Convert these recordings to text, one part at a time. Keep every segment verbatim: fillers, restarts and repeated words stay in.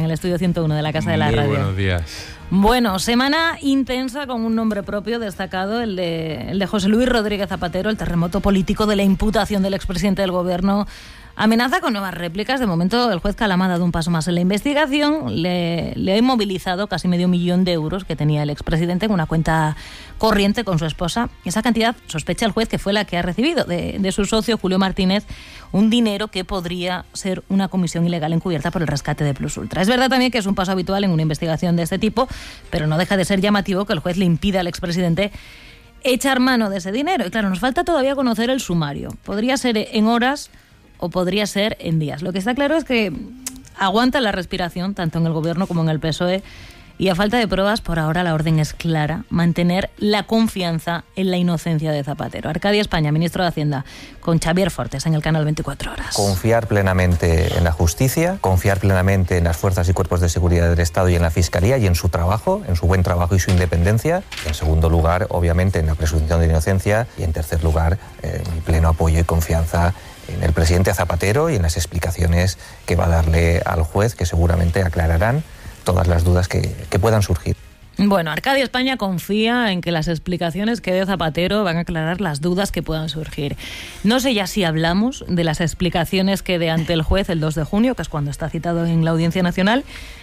en el estudio ciento uno de la Casa de la Muy Radio. Buenos días. Bueno, semana intensa con un nombre propio destacado, el de, el de José Luis Rodríguez Zapatero, el terremoto político de la imputación del expresidente del Gobierno. Amenaza con nuevas réplicas. De momento, el juez Calama ha dado un paso más en la investigación. Le, le ha inmovilizado casi medio millón de euros que tenía el expresidente en una cuenta corriente con su esposa. Esa cantidad, sospecha el juez, que fue la que ha recibido de, de su socio, Julio Martínez, un dinero que podría ser una comisión ilegal encubierta por el rescate de Plus Ultra. Es verdad también que es un paso habitual en una investigación de este tipo, pero no deja de ser llamativo que el juez le impida al expresidente echar mano de ese dinero. Y claro, nos falta todavía conocer el sumario. Podría ser en horas o podría ser en días. Lo que está claro es que aguanta la respiración tanto en el Gobierno como en el P S O E, y a falta de pruebas, por ahora la orden es clara: mantener la confianza en la inocencia de Zapatero. Arcadia España, ministro de Hacienda, con Xavier Fortes en el canal veinticuatro horas. Confiar plenamente en la justicia, confiar plenamente en las fuerzas y cuerpos de seguridad del Estado y en la Fiscalía y en su trabajo, en su buen trabajo y su independencia. En segundo lugar, obviamente, en la presunción de inocencia. Y en tercer lugar, eh, mi pleno apoyo y confianza en el presidente Zapatero y en las explicaciones que va a darle al juez, que seguramente aclararán todas las dudas que, que puedan surgir. Bueno, Arcadia España confía en que las explicaciones que dé Zapatero van a aclarar las dudas que puedan surgir. No sé ya si hablamos de las explicaciones que dé ante el juez el dos de junio, que es cuando está citado en la Audiencia Nacional,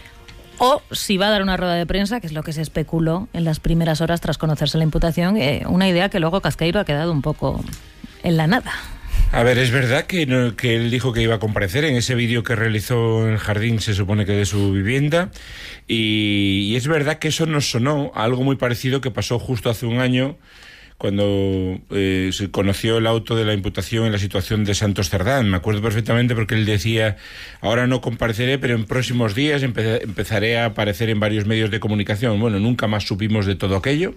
o si va a dar una rueda de prensa, que es lo que se especuló en las primeras horas tras conocerse la imputación, eh, una idea que luego Casqueiro ha quedado un poco en la nada. A ver, es verdad que, no, que él dijo que iba a comparecer en ese vídeo que realizó en el jardín, se supone que de su vivienda, y, y es verdad que eso nos sonó a algo muy parecido que pasó justo hace un año, cuando eh, se conoció el auto de la imputación en la situación de Santos Cerdán. Me acuerdo perfectamente porque él decía: ahora no compareceré, pero en próximos días empe- empezaré a aparecer en varios medios de comunicación. Bueno, nunca más supimos de todo aquello.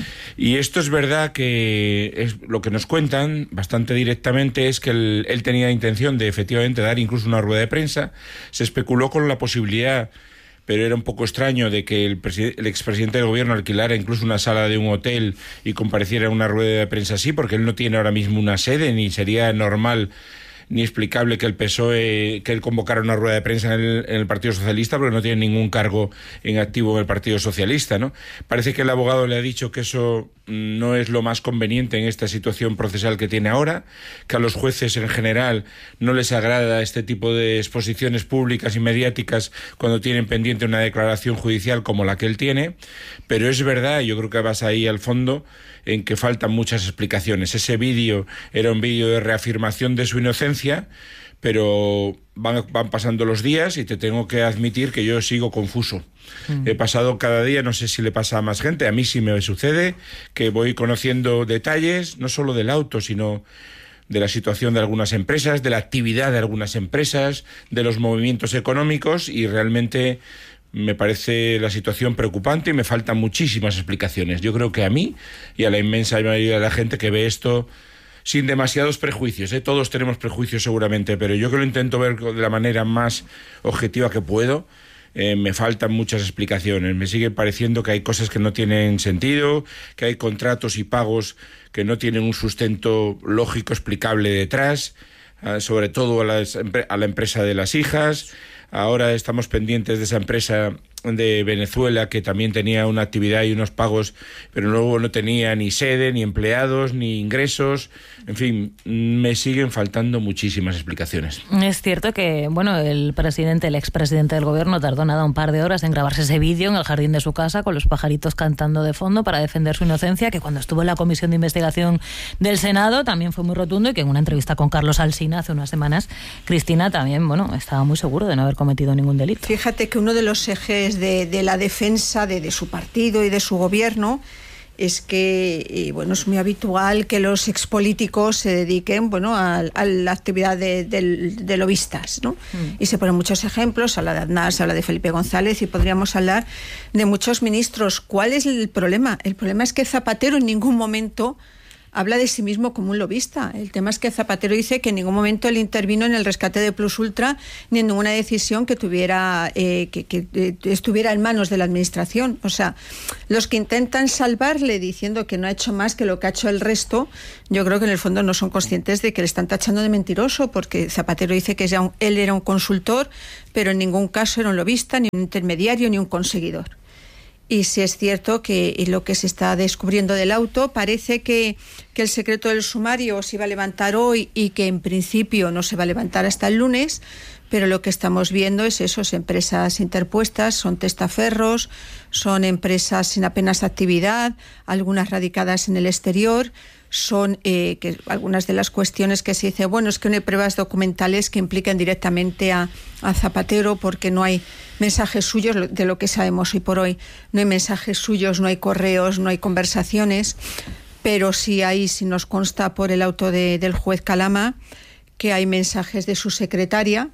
Y esto es verdad que es lo que nos cuentan bastante directamente, es que él, él tenía intención de efectivamente dar incluso una rueda de prensa. Se especuló con la posibilidad, pero era un poco extraño, de que el, preside- el expresidente del Gobierno alquilara incluso una sala de un hotel y compareciera en una rueda de prensa así, porque él no tiene ahora mismo una sede, ni sería normal ni explicable que el P S O E, que él convocara una rueda de prensa en el, en el Partido Socialista, porque no tiene ningún cargo en activo en el Partido Socialista, ¿no? Parece que el abogado le ha dicho que eso no es lo más conveniente en esta situación procesal que tiene ahora, que a los jueces en general no les agrada este tipo de exposiciones públicas y mediáticas cuando tienen pendiente una declaración judicial como la que él tiene, pero es verdad, yo creo que vas ahí al fondo, en que faltan muchas explicaciones. Ese vídeo era un vídeo de reafirmación de su inocencia, pero van, van pasando los días y te tengo que admitir que yo sigo confuso. Mm. He pasado cada día, no sé si le pasa a más gente, a mí sí me sucede, que voy conociendo detalles, no solo del auto, sino de la situación de algunas empresas, de la actividad de algunas empresas, de los movimientos económicos, y realmente me parece la situación preocupante y me faltan muchísimas explicaciones. Yo creo que a mí y a la inmensa mayoría de la gente que ve esto sin demasiados prejuicios, ¿eh? Todos tenemos prejuicios seguramente, pero yo que lo intento ver de la manera más objetiva que puedo, eh, me faltan muchas explicaciones. Me sigue pareciendo que hay cosas que no tienen sentido, que hay contratos y pagos que no tienen un sustento lógico explicable detrás, eh, sobre todo a, las, a la empresa de las hijas. Ahora estamos pendientes de esa empresa de Venezuela que también tenía una actividad y unos pagos, pero luego no tenía ni sede, ni empleados, ni ingresos. En fin, me siguen faltando muchísimas explicaciones. Es cierto que, bueno, el presidente, el expresidente del Gobierno tardó nada un par de horas en grabarse ese vídeo en el jardín de su casa con los pajaritos cantando de fondo para defender su inocencia, que cuando estuvo en la comisión de investigación del Senado también fue muy rotundo, y que en una entrevista con Carlos Alsina hace unas semanas, Cristina también, bueno, estaba muy seguro de no haber cometido ningún delito. Fíjate que uno de los ejes de, de la defensa de, de su partido y de su gobierno es que, y bueno, es muy habitual que los expolíticos se dediquen, bueno, a, a la actividad de, de, de lobistas, ¿no? Mm. Y se ponen muchos ejemplos, se habla de Aznar, se habla de Felipe González, y podríamos hablar de muchos ministros. ¿Cuál es el problema? El problema es que Zapatero en ningún momento habla de sí mismo como un lobista. El tema es que Zapatero dice que en ningún momento él intervino en el rescate de Plus Ultra ni en ninguna decisión que tuviera eh, que, que eh, estuviera en manos de la administración. O sea, los que intentan salvarle diciendo que no ha hecho más que lo que ha hecho el resto, yo creo que en el fondo no son conscientes de que le están tachando de mentiroso, porque Zapatero dice que ya un, él era un consultor, pero en ningún caso era un lobista, ni un intermediario, ni un conseguidor. Y sí es cierto que lo que se está descubriendo del auto, parece que, que el secreto del sumario se iba a levantar hoy y que en principio no se va a levantar hasta el lunes, pero lo que estamos viendo es eso, es empresas interpuestas, son testaferros, son empresas sin apenas actividad, algunas radicadas en el exterior. Son eh, que algunas de las cuestiones que se dice, bueno, es que no hay pruebas documentales que impliquen directamente a, a Zapatero, porque no hay mensajes suyos, de lo que sabemos hoy por hoy, no hay mensajes suyos, no hay correos, no hay conversaciones, pero sí hay, sí nos consta por el auto de, del juez Calama, que hay mensajes de su secretaria,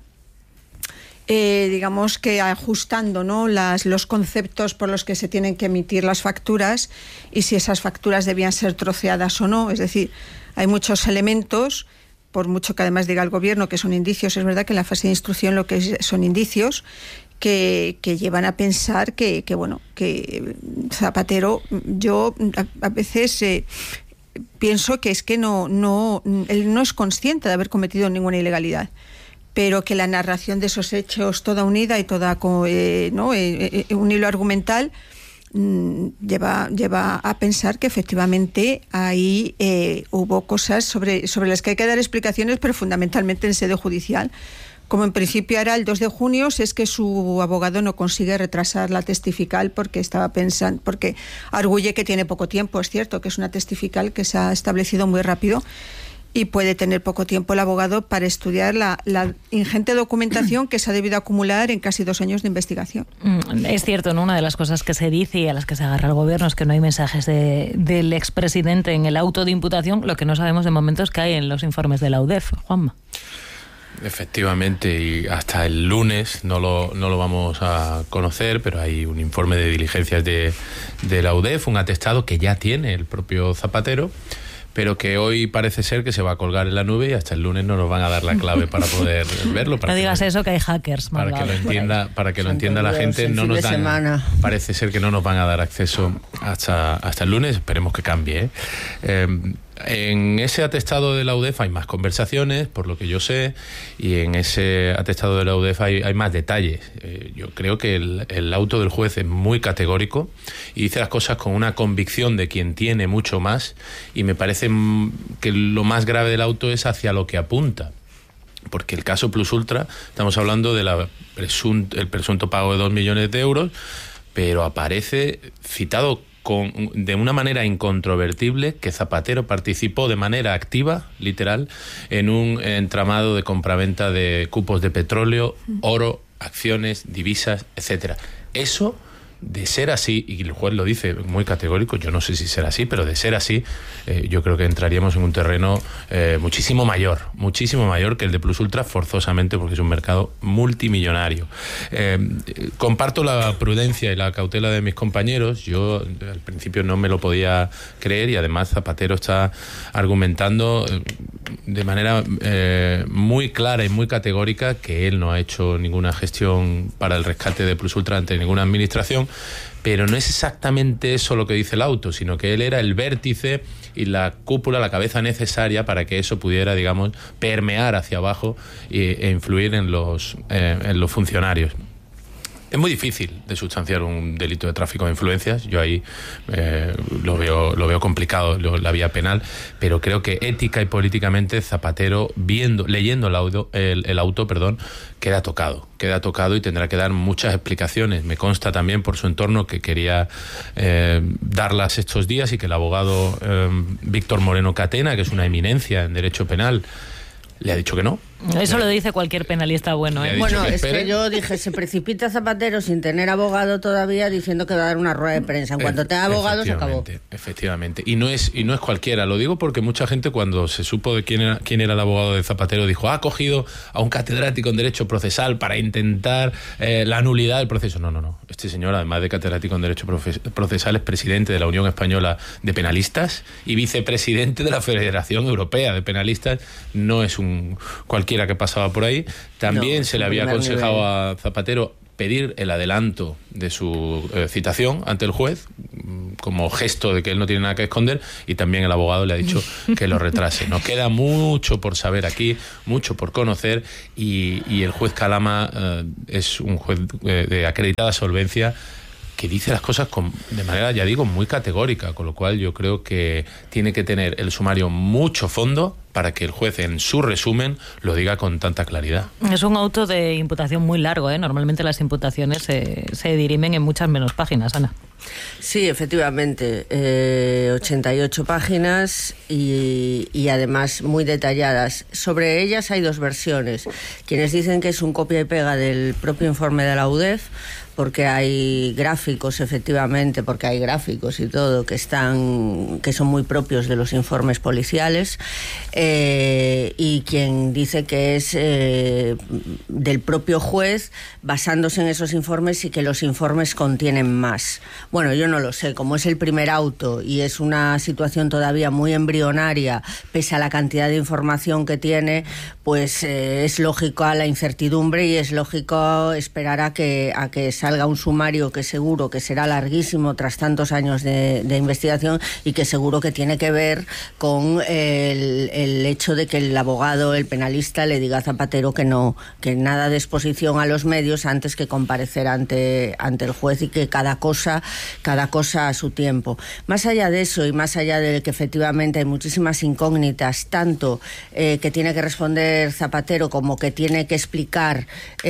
Eh, digamos que ajustando, ¿no?, las, los conceptos por los que se tienen que emitir las facturas y si esas facturas debían ser troceadas o no. Es decir, hay muchos elementos, por mucho que además diga el gobierno que son indicios, es verdad que en la fase de instrucción lo que es, son indicios que, que llevan a pensar que, que bueno, que Zapatero, yo a, a veces eh, pienso que es que no, no, él no es consciente de haber cometido ninguna ilegalidad, pero que la narración de esos hechos toda unida y toda eh, ¿no? eh, eh, un hilo argumental mmm, lleva, lleva a pensar que efectivamente ahí eh, hubo cosas sobre, sobre las que hay que dar explicaciones, pero fundamentalmente en sede judicial. Como en principio era el dos de junio, si es que su abogado no consigue retrasar la testifical porque estaba pensando, porque arguye que tiene poco tiempo. Es cierto que es una testifical que se ha establecido muy rápido, y puede tener poco tiempo el abogado para estudiar la, la ingente documentación que se ha debido acumular en casi dos años de investigación. Es cierto, ¿no? Una de las cosas que se dice y a las que se agarra el gobierno es que no hay mensajes de, del expresidente en el auto de imputación. Lo que no sabemos de momento es que hay en los informes de la U D E F. Juanma. Efectivamente, y hasta el lunes no lo, no lo vamos a conocer, pero hay un informe de diligencias de, de la U D E F, un atestado que ya tiene el propio Zapatero, pero que hoy parece ser que se va a colgar en la nube y hasta el lunes no nos van a dar la clave para poder verlo. Para no digas que, eso, que hay hackers. Para que lo entienda, para que lo entienda la gente, no nos dan, parece ser que no nos van a dar acceso hasta, hasta el lunes, esperemos que cambie, ¿eh? Eh, En ese atestado de la U D E F hay más conversaciones, por lo que yo sé, y en ese atestado de la U D E F hay, hay más detalles. Eh, yo creo que el, el auto del juez es muy categórico y dice las cosas con una convicción de quien tiene mucho más, y me parece que lo más grave del auto es hacia lo que apunta. Porque el caso Plus Ultra, estamos hablando del presunto, el presunto pago de dos millones de euros, pero aparece citado Con, de una manera incontrovertible, que Zapatero participó de manera activa, literal, en un entramado de compraventa de cupos de petróleo, oro, acciones, divisas, etcétera. Eso, de ser así, y el juez lo dice muy categórico, yo no sé si será así, pero de ser así, eh, yo creo que entraríamos en un terreno eh, muchísimo mayor, muchísimo mayor que el de Plus Ultra, forzosamente, porque es un mercado multimillonario. Eh, comparto la prudencia y la cautela de mis compañeros. Yo al principio no me lo podía creer, y además Zapatero está argumentando de manera eh, muy clara y muy categórica que él no ha hecho ninguna gestión para el rescate de Plus Ultra ante ninguna administración. Pero no es exactamente eso lo que dice el auto, sino que él era el vértice y la cúpula, la cabeza necesaria para que eso pudiera, digamos, permear hacia abajo e, e influir en los, eh, en los funcionarios. Es muy difícil de sustanciar un delito de tráfico de influencias. Yo ahí eh, lo veo lo veo complicado, lo, la vía penal, pero creo que ética y políticamente Zapatero, viendo, leyendo el auto, el, el auto, perdón, queda tocado, queda tocado y tendrá que dar muchas explicaciones. Me consta también por su entorno que quería eh, darlas estos días, y que el abogado eh, Víctor Moreno Catena, que es una eminencia en derecho penal, le ha dicho que no, Eso lo dice cualquier penalista bueno, ¿eh? Bueno, que es que yo dije, se precipita Zapatero sin tener abogado todavía diciendo que va a dar una rueda de prensa. En cuanto tenga abogado se acabó. Efectivamente. Y no es y no es cualquiera. Lo digo porque mucha gente, cuando se supo de quién era, quién era el abogado de Zapatero, dijo, ha cogido a un catedrático en Derecho Procesal para intentar eh, la nulidad del proceso. No, no, no. Este señor, además de catedrático en Derecho Procesal, es presidente de la Unión Española de Penalistas y vicepresidente de la Federación Europea de Penalistas. No es un cualquiera que pasaba por ahí. También no, se le había aconsejado nivel. a Zapatero pedir el adelanto de su eh, citación ante el juez, como gesto de que él no tiene nada que esconder, y también el abogado le ha dicho que lo retrase. Nos queda mucho por saber aquí, mucho por conocer, y, y el juez Calama eh, es un juez eh, de acreditada solvencia, que dice las cosas con, de manera, ya digo, muy categórica, con lo cual yo creo que tiene que tener el sumario mucho fondo para que el juez, en su resumen, lo diga con tanta claridad. Es un auto de imputación muy largo, ¿eh? Normalmente las imputaciones se, se dirimen en muchas menos páginas, Ana. Sí, efectivamente, eh, ochenta y ocho páginas y, y además muy detalladas. Sobre ellas hay dos versiones. Quienes dicen que es un copia y pega del propio informe de la U D E F, porque hay gráficos, efectivamente, porque hay gráficos y todo que están, que son muy propios de los informes policiales, eh, y quien dice que es eh, del propio juez, basándose en esos informes, y que los informes contienen más. Bueno, yo no lo sé, como es el primer auto y es una situación todavía muy embrionaria, pese a la cantidad de información que tiene, pues eh, es lógico a la incertidumbre y es lógico esperar a que, a que salga un sumario que seguro que será larguísimo tras tantos años de, de investigación, y que seguro que tiene que ver con el, el hecho de que el abogado, el penalista, le diga a Zapatero que no, que nada de exposición a los medios antes que comparecer ante, ante el juez, y que cada cosa, cada cosa a su tiempo. Más allá de eso, y más allá de que efectivamente hay muchísimas incógnitas, tanto eh, que tiene que responder Zapatero como que tiene que explicar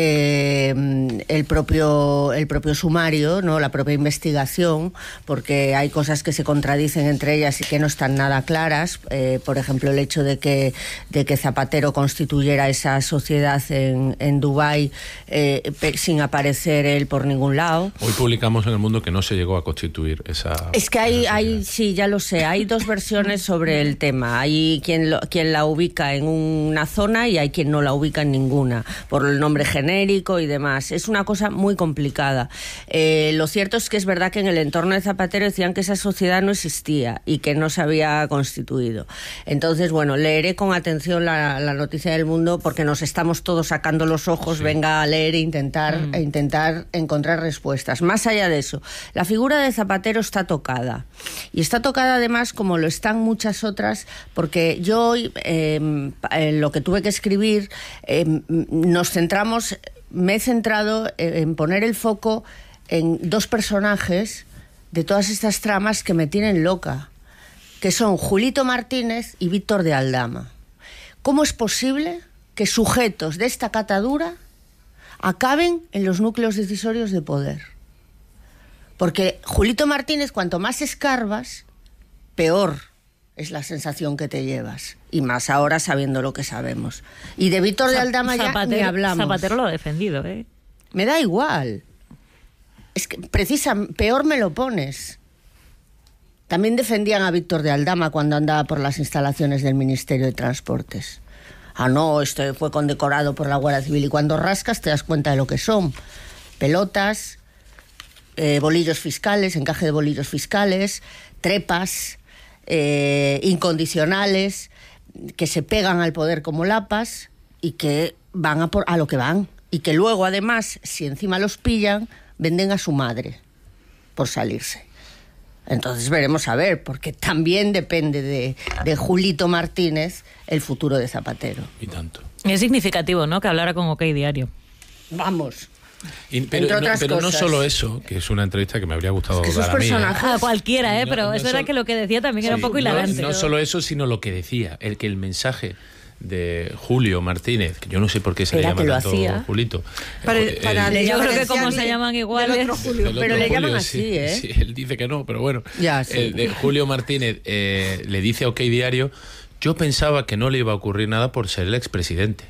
eh, el propio el propio sumario, ¿no? La propia investigación, porque hay cosas que se contradicen entre ellas y que no están nada claras. Eh, por ejemplo, el hecho de que, de que Zapatero constituyera esa sociedad en, en Dubái eh, sin aparecer él por ningún lado. Hoy publicamos en El Mundo que no se llegó a constituir esa. Es que hay, hay sí, ya lo sé, hay dos versiones sobre el tema. Hay quien, lo, quien la ubica en una zona y hay quien no la ubica en ninguna, por el nombre genérico y demás. Es una cosa muy complicada. Eh, lo cierto es que es verdad que en el entorno de Zapatero decían que esa sociedad no existía y que no se había constituido. Entonces, bueno, leeré con atención la, la noticia del Mundo, porque nos estamos todos sacando los ojos, sí. Venga a leer e intentar, mm. e intentar encontrar respuestas. Más allá de eso, la figura de Zapatero está tocada. Y está tocada además, como lo están muchas otras, porque yo hoy, eh, en lo que tuve que escribir, eh, nos centramos, me he centrado en poner el foco en dos personajes de todas estas tramas que me tienen loca, que son Julito Martínez y Víctor de Aldama. ¿Cómo es posible que sujetos de esta catadura acaben en los núcleos decisorios de poder? Porque Julito Martínez, cuanto más escarbas, peor es la sensación que te llevas. Y más ahora sabiendo lo que sabemos. Y de Víctor de Aldama ya ni hablamos. Zapatero lo ha defendido, ¿eh? Me da igual. Es que precisa, peor me lo pones. También defendían a Víctor de Aldama cuando andaba por las instalaciones del Ministerio de Transportes. Ah, no, este fue condecorado por la Guardia Civil. Y cuando rascas te das cuenta de lo que son. Pelotas, eh, bolillos fiscales, encaje de bolillos fiscales, trepas, eh, incondicionales, que se pegan al poder como lapas y que van a, por, a lo que van. Y que luego, además, si encima los pillan, venden a su madre por salirse. Entonces veremos a ver, porque también depende de, de Julito Martínez el futuro de Zapatero. Y tanto. Es significativo, ¿no?, que hablara con OK Diario. Vamos. Y, pero Entre otras no, pero cosas. no solo eso, que es una entrevista que me habría gustado es que dar a mí. ¿eh? A cualquiera, ¿eh? No, pero no es verdad solo, que lo que decía también sí, era un poco no, hilarante. No solo eso, sino lo que decía, el que el mensaje de Julio Martínez, que yo no sé por qué se Era le llama que lo tanto hacía. Julito. Para, Eh, para eh, yo creo que como se llaman iguales. del Pero otro le llaman Julio, así, sí, ¿eh? Sí, él dice que no, pero bueno. Ya, sí. El de Julio Martínez eh, le dice a OK Diario: yo pensaba que no le iba a ocurrir nada por ser el expresidente.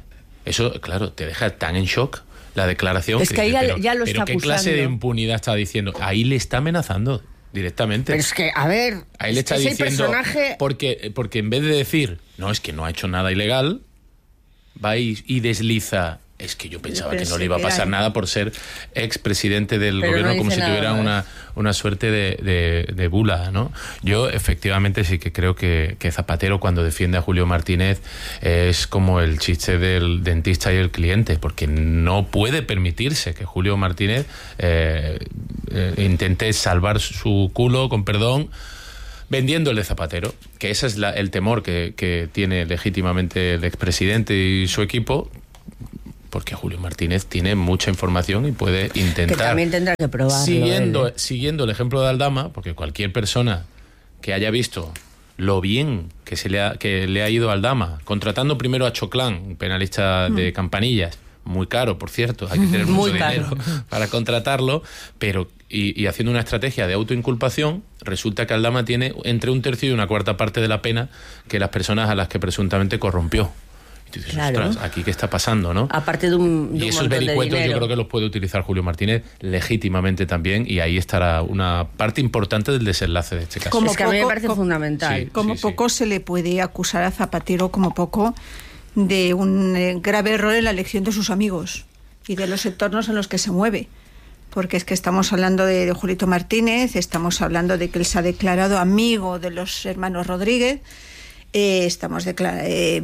Eso, claro, te deja tan en shock la declaración. Es que, que ahí dice, ya, pero, ya lo pero está ¿qué acusando? clase de impunidad está diciendo? Ahí le está amenazando directamente. Pero es que, a ver, ahí le está ese diciendo, personaje... porque, porque en vez de decir, no, es que no ha hecho nada ilegal, va y, y desliza... Es que yo pensaba yo que no le iba a pasar nada por ser expresidente del Pero gobierno, no como si tuviera una, una suerte de, de, de bula, ¿no? Yo efectivamente sí que creo que, que Zapatero, cuando defiende a Julio Martínez, es como el chiste del dentista y el cliente, porque no puede permitirse que Julio Martínez eh, eh, intente salvar su culo, con perdón, vendiendo el de Zapatero, que ese es la, el temor que, que tiene legítimamente el expresidente y su equipo, porque Julio Martínez tiene mucha información y puede intentar... Que también tendrá que probarlo. Siguiendo, ¿eh? siguiendo el ejemplo de Aldama, porque cualquier persona que haya visto lo bien que, se le, ha, que le ha ido a Aldama, contratando primero a Choclán, un penalista mm. de Campanillas, muy caro, por cierto, hay que tener mucho dinero para contratarlo, pero y, y haciendo una estrategia de autoinculpación, resulta que Aldama tiene entre un tercio y una cuarta parte de la pena que las personas a las que presuntamente corrompió. Y tú dices, claro. ostras, ¿aquí qué está pasando, no? Aparte de un, de y un esos vericuetos yo creo que los puede utilizar Julio Martínez legítimamente también, y ahí estará una parte importante del desenlace de este caso. Como es que poco, a mí me parece como, fundamental. Sí, como sí, poco sí. se le puede acusar a Zapatero, como poco, de un eh, grave error en la elección de sus amigos y de los entornos en los que se mueve. Porque es que estamos hablando de, de Julito Martínez, estamos hablando de que él se ha declarado amigo de los hermanos Rodríguez. Eh, estamos declara- eh,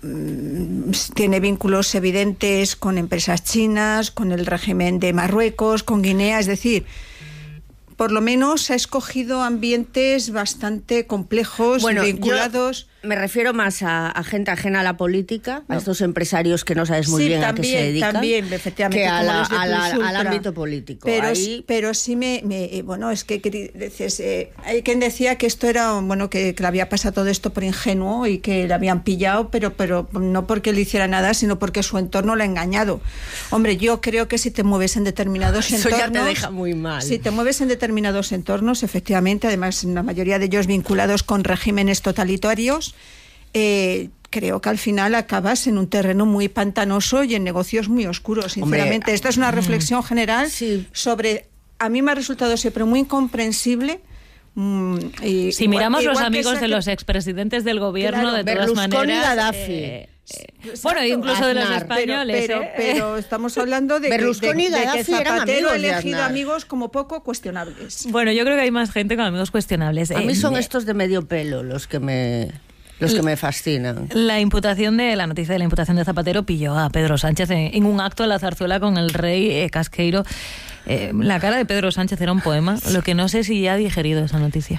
tiene vínculos evidentes con empresas chinas, con el régimen de Marruecos, con Guinea, es decir, por lo menos ha escogido ambientes bastante complejos, bueno, vinculados. Me refiero más a, a gente ajena a la política, no. a estos empresarios que no sabes muy sí, bien también, a qué se dedican, también, efectivamente, que a como la, los de a la, Plus al Ultra. ámbito político. Pero, Ahí... pero sí me, me... Bueno, es que, que dices, eh, hay quien decía que esto era, bueno, que, que le había pasado todo esto por ingenuo y que le habían pillado, pero, pero no porque le hiciera nada, sino porque su entorno le ha engañado. Hombre, yo creo que si te mueves en determinados Eso entornos... ya te deja muy mal. Si te mueves en determinados entornos, efectivamente, además la mayoría de ellos vinculados con regímenes totalitarios, Eh, creo que al final acabas en un terreno muy pantanoso y en negocios muy oscuros, sinceramente. Hombre, esta es una reflexión general sí. sobre... A mí me ha resultado siempre muy incomprensible. Mmm, y, si igual, miramos los amigos de que... los expresidentes del gobierno, claro, de todas Berlusconi maneras... Y Gaddafi. Eh, eh, bueno, incluso Aznar, de los españoles. Pero, pero, ¿eh? pero estamos hablando de, Berlusconi de, de, y Gaddafi de que Zapatero ha elegido de amigos como poco cuestionables. Bueno, yo creo que hay más gente con amigos cuestionables. A eh, mí son eh, estos de medio pelo los que me... Los que me fascinan. La imputación de la noticia de la imputación de Zapatero pilló a Pedro Sánchez en, en un acto en la zarzuela con el rey eh, Casqueiro. Eh, la cara de Pedro Sánchez era un poema. Lo que no sé si ya ha digerido esa noticia.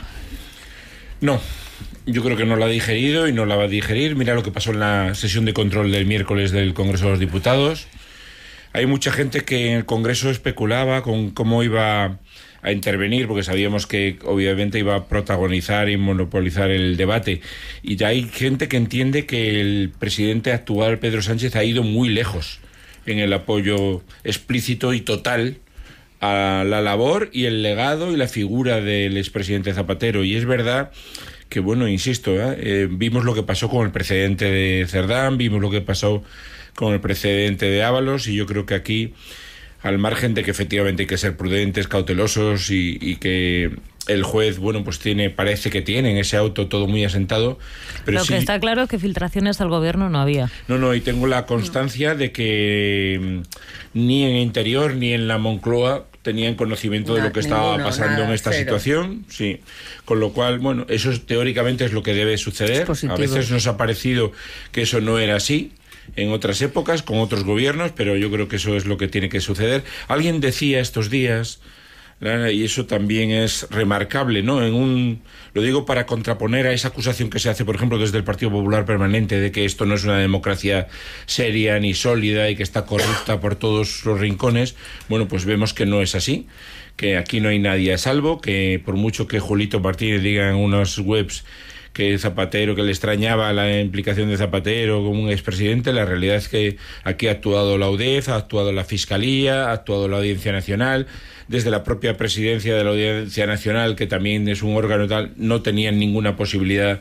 No, yo creo que no la ha digerido y no la va a digerir. Mira lo que pasó en la sesión de control del miércoles del Congreso de los Diputados. Hay mucha gente que en el Congreso especulaba con cómo iba a intervenir, porque sabíamos que obviamente iba a protagonizar y monopolizar el debate. Y ya hay gente que entiende que el presidente actual, Pedro Sánchez, ha ido muy lejos en el apoyo explícito y total a la labor y el legado y la figura del expresidente Zapatero. Y es verdad que, bueno, insisto, ¿eh? Eh, vimos lo que pasó con el precedente de Cerdán, vimos lo que pasó con el precedente de Ábalos, y yo creo que aquí, al margen de que efectivamente hay que ser prudentes, cautelosos y, y que el juez, bueno, pues tiene, parece que tiene en ese auto todo muy asentado. Pero lo sí, que está claro es que filtraciones al gobierno no había. No, no, y tengo la constancia no. de que ni en Interior ni en la Moncloa tenían conocimiento no, de lo que estaba ninguno, pasando nada, en esta cero. situación, sí. Con lo cual, bueno, eso es, teóricamente es lo que debe suceder. A veces nos ha parecido que eso no era así en otras épocas, con otros gobiernos, pero yo creo que eso es lo que tiene que suceder. Alguien decía estos días, y eso también es remarcable, ¿no? En un, lo digo para contraponer a esa acusación que se hace, por ejemplo, desde el Partido Popular permanente, de que esto no es una democracia seria ni sólida y que está corrupta por todos los rincones. Bueno, pues vemos que no es así, que aquí no hay nadie a salvo, que por mucho que Julito Martínez diga en unas webs que Zapatero, que le extrañaba la implicación de Zapatero como un expresidente, la realidad es que aquí ha actuado la U D E F, ha actuado la Fiscalía, ha actuado la Audiencia Nacional, desde la propia presidencia de la Audiencia Nacional, que también es un órgano tal, no tenían ninguna posibilidad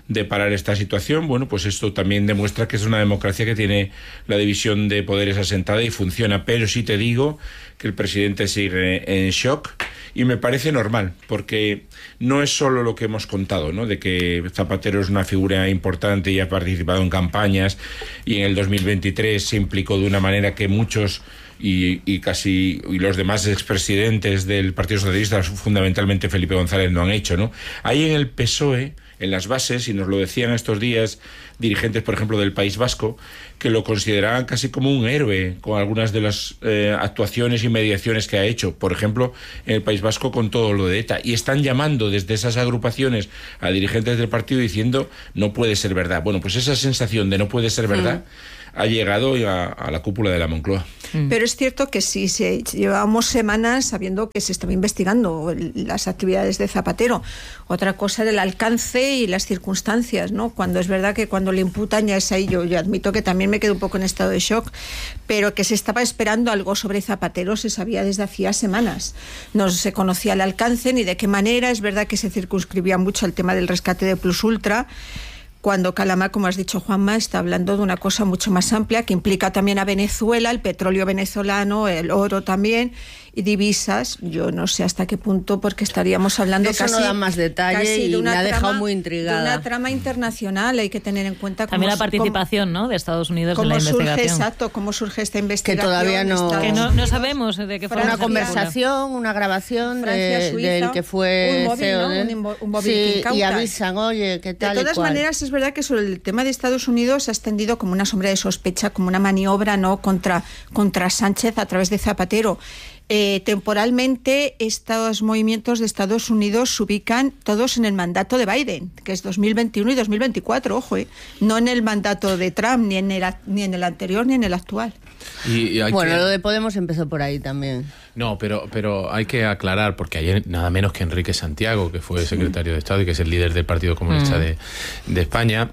de parar esta situación. Bueno, pues esto también demuestra que es una democracia que tiene la división de poderes asentada y funciona, pero sí te digo que el presidente sigue en shock y me parece normal, porque no es solo lo que hemos contado, ¿no?, de que Zapatero es una figura importante y ha participado en campañas y en el dos mil veintitrés se implicó de una manera que muchos y, y casi y los demás expresidentes del Partido Socialista, fundamentalmente Felipe González, no han hecho, ¿no? Hay en el P S O E, en las bases, y nos lo decían estos días dirigentes, por ejemplo, del País Vasco, que lo consideraban casi como un héroe con algunas de las eh, actuaciones y mediaciones que ha hecho, por ejemplo, en el País Vasco con todo lo de ETA, y están llamando desde esas agrupaciones a dirigentes del partido diciendo no puede ser verdad. Bueno, pues esa sensación de no puede ser verdad mm. ha llegado a, a la cúpula de la Moncloa. Mm. Pero es cierto que sí, se, llevábamos semanas sabiendo que se estaba investigando las actividades de Zapatero. Otra cosa era el alcance y las circunstancias, ¿no? Cuando es verdad que cuando le imputan ya es ahí, yo, yo admito que también me quedo un poco en estado de shock, pero que se estaba esperando algo sobre Zapatero se sabía desde hacía semanas. No se conocía el alcance ni de qué manera. Es verdad que se circunscribía mucho al tema del rescate de Plus Ultra, cuando Calamar, como has dicho, Juanma, está hablando de una cosa mucho más amplia que implica también a Venezuela, el petróleo venezolano, el oro también, y divisas. Yo no sé hasta qué punto, porque estaríamos hablando Eso casi... no da más detalle y me ha dejado muy intrigada. De una trama internacional, hay que tener en cuenta... También cómo, la participación, cómo, ¿no?, de Estados Unidos en la surge, investigación. Exacto, cómo surge esta investigación. Que todavía no... Que no, no sabemos de qué fue. Una conversación, una grabación Francia, de, Suiza, del que fue un móvil, C E O ¿no? de... un, un móvil sí, que incautan. Y avisan, oye, ¿qué tal? De todas y cual. maneras, es verdad que sobre el tema de Estados Unidos se ha extendido como una sombra de sospecha, como una maniobra, ¿no?, contra, contra Sánchez a través de Zapatero. Eh, temporalmente, estos movimientos de Estados Unidos se ubican todos en el mandato de Biden, que es dos mil veintiuno y dos mil veinticuatro, ojo, eh, no en el mandato de Trump, ni en el, ni en el anterior ni en el actual. Y, y bueno, que... lo de Podemos empezó por ahí también. No, pero, pero hay que aclarar, porque ayer nada menos que Enrique Santiago, que fue secretario de Estado y que es el líder del Partido Comunista mm. de, de España,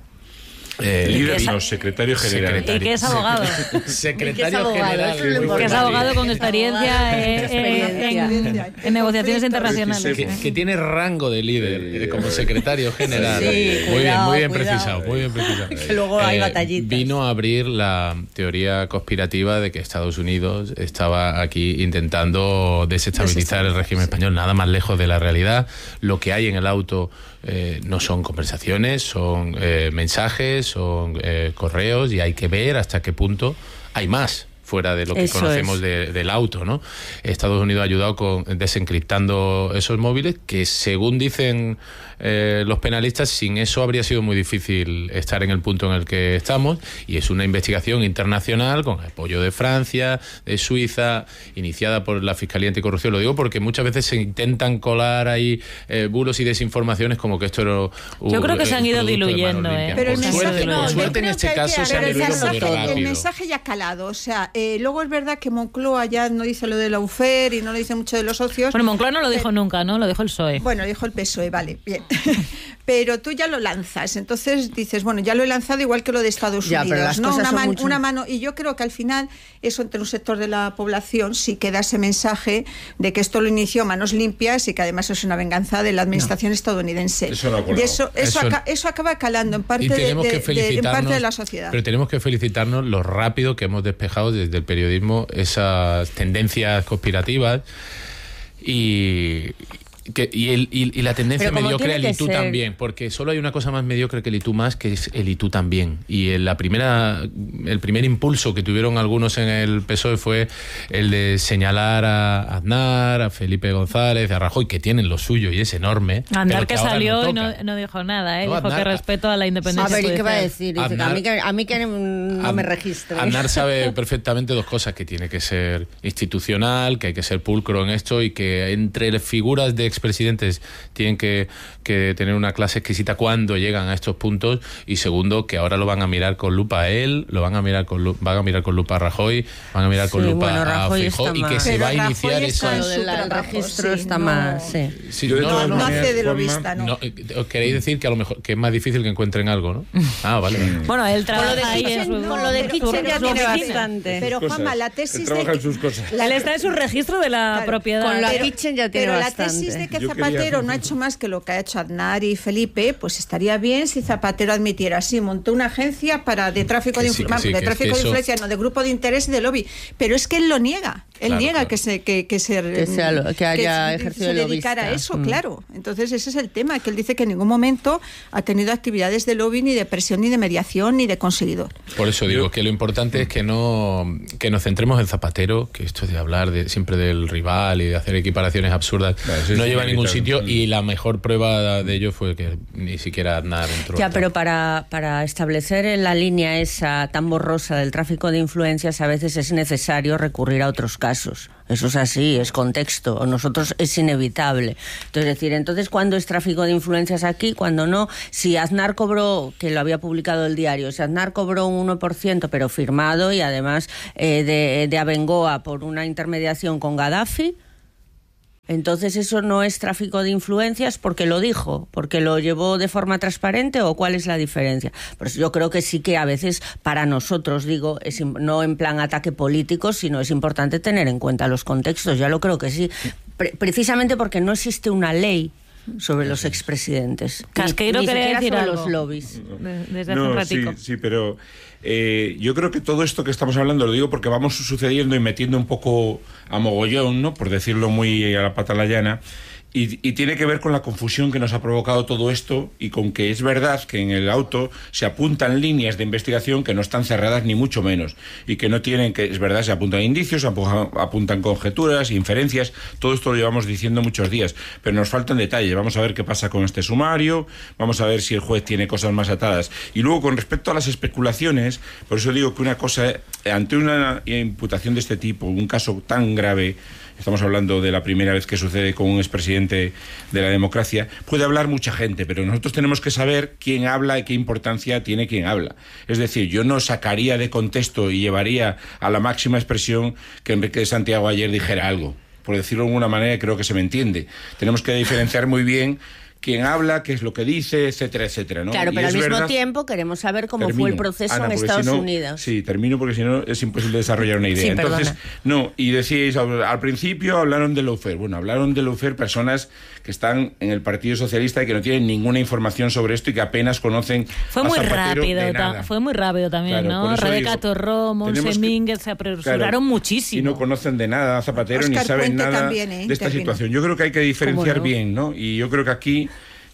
Eh, líder, no, secretario general. Secretario. Y que es abogado. Secretario es abogado, general. Que es abogado con experiencia, eh, experiencia. En, en, en negociaciones internacionales. Que, que tiene rango de líder, eh, como secretario general. Sí, muy cuidado, bien, muy bien cuidado. precisado, muy bien precisado. Que luego hay eh, batallitas. Vino a abrir la teoría conspirativa de que Estados Unidos estaba aquí intentando desestabilizar el régimen español, nada más lejos de la realidad. Lo que hay en el auto eh, no son conversaciones, son eh, mensajes, son eh, correos, y hay que ver hasta qué punto hay más fuera de lo que Eso conocemos es. de, del auto, ¿no? Estados Unidos ha ayudado con desencriptando esos móviles que, según dicen eh, los penalistas, sin eso habría sido muy difícil estar en el punto en el que estamos, y es una investigación internacional con apoyo de Francia, de Suiza, iniciada por la Fiscalía Anticorrupción. Lo digo porque muchas veces se intentan colar ahí eh, bulos y desinformaciones como que esto era... Uh, Yo creo que se han ido diluyendo, ¿eh? Pero por el suerte, mensaje, no, por suerte en este caso se han diluido muy rápido. El mensaje ya ha calado, o sea, eh, luego es verdad que Moncloa ya no dice lo de la U F E R y no lo dice mucho de los socios. Bueno, Moncloa no lo dijo eh, nunca, ¿no? Lo dijo el P S O E. Bueno, lo dijo el P S O E, vale, bien. Pero tú ya lo lanzas, entonces dices, bueno, ya lo he lanzado igual que lo de Estados ya, Unidos, pero las ¿no? cosas Una, son man, mucho... una mano, y yo creo que al final eso entre un sector de la población sí queda ese mensaje de que esto lo inició manos limpias y que además es una venganza de la administración no. estadounidense. Eso, no y eso, eso, eso, aca eso acaba calando en parte, de, de, de, en parte de la sociedad. Pero tenemos que felicitarnos lo rápido que hemos despejado desde el periodismo esas tendencias conspirativas y... Que, y, el, y, y la tendencia mediocre al ITU también, porque solo hay una cosa más mediocre que el ITU más, que es el ITU también. Y en la primera, el primer impulso que tuvieron algunos en el P S O E fue el de señalar a Aznar, a Felipe González, a Rajoy, que tienen lo suyo y es enorme. Aznar que, que salió no y no, no dijo nada, ¿eh? No, dijo Aznar, que respeto a la independencia. A ver, ¿y qué va a decir? Dice, Aznar, a mí que, a mí que no Aznar, me registre. Aznar sabe perfectamente dos cosas, que tiene que ser institucional, que hay que ser pulcro en esto, y que entre figuras de expresidentes tienen que, que tener una clase exquisita cuando llegan a estos puntos, y segundo, que ahora lo van a mirar con lupa a él, lo van a mirar con van a mirar con lupa a Rajoy, van a mirar con sí, lupa bueno, a Feijóo, y que más. se Pero va a iniciar eso. Lo del registro sí, está no, más, sí. Sí, no, no, no, no hace de lo forma, vista, ¿no? no. ¿Os queréis decir que a lo mejor que es más difícil que encuentren algo, no? Ah, vale. vale. Bueno, él trabaja con lo de ahí Kitchen, en su, con lo de Kitchen ya tiene bastante. Pero Juanma, la tesis él trabaja de en sus cosas. La, él está en su registro de la claro, propiedad. Con la pero, Kitchen ya tiene pero bastante. Pero la tesis de que Zapatero quería... no ha hecho más que lo que ha hecho Aznar y Felipe, pues estaría bien si Zapatero admitiera, sí, montó una agencia para de tráfico, de, sí, influ... sí, de, tráfico de influencia, eso... no, de grupo de interés y de lobby, pero es que él lo niega, él claro, niega claro. que se que, que se que, sea lo, que haya que ejercido se de dedicara a eso, mm. claro. Entonces ese es el tema, que él dice que en ningún momento ha tenido actividades de lobby, ni de presión, ni de mediación, ni de conseguidor. Por eso digo Yo... que lo importante es que no que nos centremos en Zapatero, que esto de hablar de, siempre del rival y de hacer equiparaciones absurdas no, no lleva a ningún sitio, y la mejor prueba de ello fue que ni siquiera Aznar entró. Ya, pero para, para establecer en la línea esa tan borrosa del tráfico de influencias a veces es necesario recurrir a otros casos. Eso es así, es contexto. Nosotros es inevitable. Entonces, decir, entonces, ¿cuándo es tráfico de influencias aquí? ¿Cuándo no? Si Aznar cobró, que lo había publicado el diario, si Aznar cobró un uno por ciento, pero firmado, y además eh, de, de Abengoa por una intermediación con Gaddafi, entonces eso no es tráfico de influencias porque lo dijo, porque lo llevó de forma transparente, ¿o cuál es la diferencia? Pues yo creo que sí que a veces para nosotros, digo, es no en plan ataque político, sino es importante tener en cuenta los contextos. Ya lo creo que sí, Pre- precisamente porque no existe una ley sobre los expresidentes. Casqueiro, ni, ni quería decir algo. Los lobbies. Desde hace no, un ratico. Sí, sí, pero eh, yo creo que todo esto que estamos hablando, lo digo porque vamos sucediendo y metiendo un poco a mogollón, ¿no? Por decirlo muy a la pata la llana. Y, y tiene que ver con la confusión que nos ha provocado todo esto, y con que es verdad que en el auto se apuntan líneas de investigación que no están cerradas ni mucho menos, y que no tienen que, es verdad, se apuntan indicios, apuntan conjeturas, inferencias, todo esto lo llevamos diciendo muchos días, pero nos faltan detalles. Vamos a ver qué pasa con este sumario, vamos a ver si el juez tiene cosas más atadas. Y luego, con respecto a las especulaciones, por eso digo que una cosa, ante una imputación de este tipo, un caso tan grave, estamos hablando de la primera vez que sucede con un expresidente de la democracia, puede hablar mucha gente, pero nosotros tenemos que saber quién habla y qué importancia tiene quien habla. Es decir, yo no sacaría de contexto y llevaría a la máxima expresión que Enrique de Santiago ayer dijera algo. Por decirlo de alguna manera, creo que se me entiende. Tenemos que diferenciar muy bien quién habla, qué es lo que dice, etcétera, etcétera, ¿no? Claro, y pero al mismo verdad, tiempo queremos saber cómo termino, fue el proceso Ana, en Estados si no, Unidos. Sí, termino porque si no es imposible desarrollar una idea. Sí, Entonces, perdona. no, y decíais, al, al principio hablaron de lawfare. Bueno, hablaron de lawfare personas que están en el Partido Socialista y que no tienen ninguna información sobre esto y que apenas conocen fue a muy Zapatero rápido, de nada. Fue muy rápido también, claro, ¿no? Rebeca digo, Torró, Monse Mínguez se apresuraron claro, muchísimo. Y no conocen de nada a Zapatero, Oscar ni saben Puente nada también, ¿eh? de esta Termino. situación. Yo creo que hay que diferenciar no? bien, ¿no? Y yo creo que aquí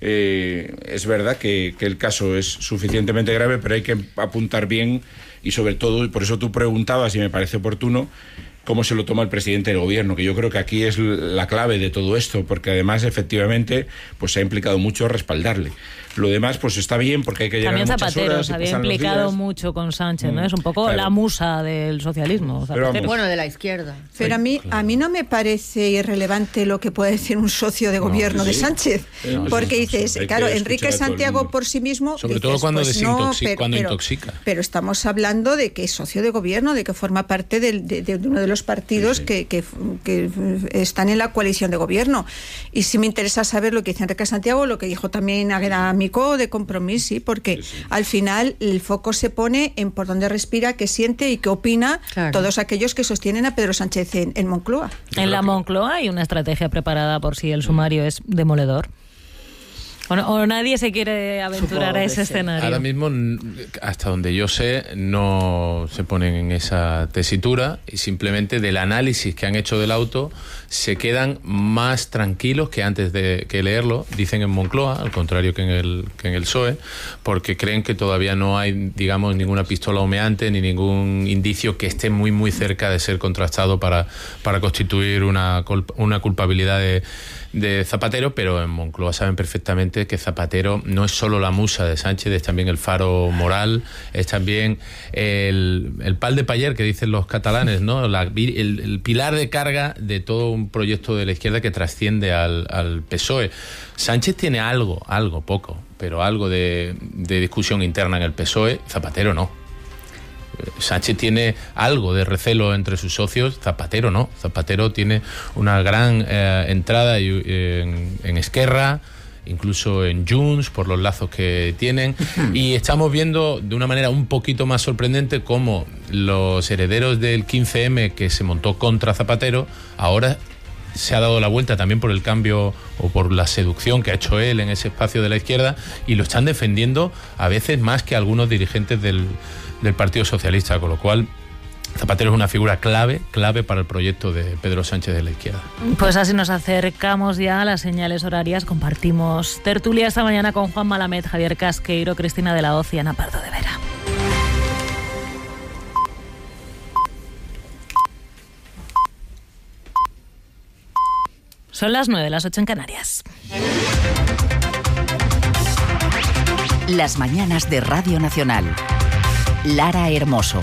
Eh, es verdad que, que el caso es suficientemente grave, pero hay que apuntar bien, y sobre todo, y por eso tú preguntabas, y me parece oportuno, cómo se lo toma el presidente del gobierno, que yo creo que aquí es la clave de todo esto, porque además efectivamente pues se ha implicado mucho respaldarle. Lo demás pues está bien, porque hay que llegar También a muchas Zapatero horas se y había pasan los implicado días. mucho con Sánchez, ¿no? Mm, Es un poco claro. la musa del socialismo. Pero vamos, bueno, de la izquierda. Pero a mí, a mí no me parece irrelevante lo que puede decir un socio de gobierno no, sí. de Sánchez, No, porque sí, dices, hay claro, que Enrique escuchar a todo el Santiago mundo. por sí mismo, Sobre dices, todo cuando pues desintoxi- no, pero, cuando pero, intoxica. pero estamos hablando de que es socio de gobierno, de que forma parte del, de, de uno de los partidos Sí, sí. Que, que, que están en la coalición de gobierno. Y sí me interesa saber lo que dice Enrique Santiago, lo que dijo también Águeda Micó de Compromís, sí, porque Sí, sí. al final el foco se pone en por dónde respira, qué siente y qué opina Claro. todos aquellos que sostienen a Pedro Sánchez en, en Moncloa. En la Moncloa hay una estrategia preparada por si el sumario es demoledor. O, no- o nadie se quiere aventurar Supongo a que ese sí. escenario. Ahora mismo, n- hasta donde yo sé, no se ponen en esa tesitura, y simplemente del análisis que han hecho del auto se quedan más tranquilos que antes de que leerlo, dicen en Moncloa, al contrario que en el que en el P S O E, porque creen que todavía no hay, digamos, ninguna pistola humeante ni ningún indicio que esté muy muy cerca de ser contrastado para, para constituir una, culp- una culpabilidad de de Zapatero, pero en Moncloa saben perfectamente que Zapatero no es solo la musa de Sánchez, es también el faro moral, es también el, el pal de paller que dicen los catalanes, ¿no? La, el, el pilar de carga de todo un proyecto de la izquierda que trasciende al, al P S O E. Sánchez tiene algo, algo, poco, pero algo de, de discusión interna en el P S O E, Zapatero no. Sánchez tiene algo de recelo entre sus socios, Zapatero no. Zapatero tiene una gran eh, entrada y, eh, en, en Esquerra, incluso en Junts, por los lazos que tienen, y estamos viendo de una manera un poquito más sorprendente cómo los herederos del quince eme que se montó contra Zapatero ahora se ha dado la vuelta también por el cambio o por la seducción que ha hecho él en ese espacio de la izquierda, y lo están defendiendo a veces más que algunos dirigentes del, del Partido Socialista, con lo cual Zapatero es una figura clave, clave para el proyecto de Pedro Sánchez de la izquierda. Pues así nos acercamos ya a las señales horarias. Compartimos tertulia esta mañana con Juan Malamed, Javier Casqueiro, Cristina de la Hoz y Ana Pardo de Vera. Son las nueve, las ocho en Canarias. Las mañanas de Radio Nacional. Lara Hermoso.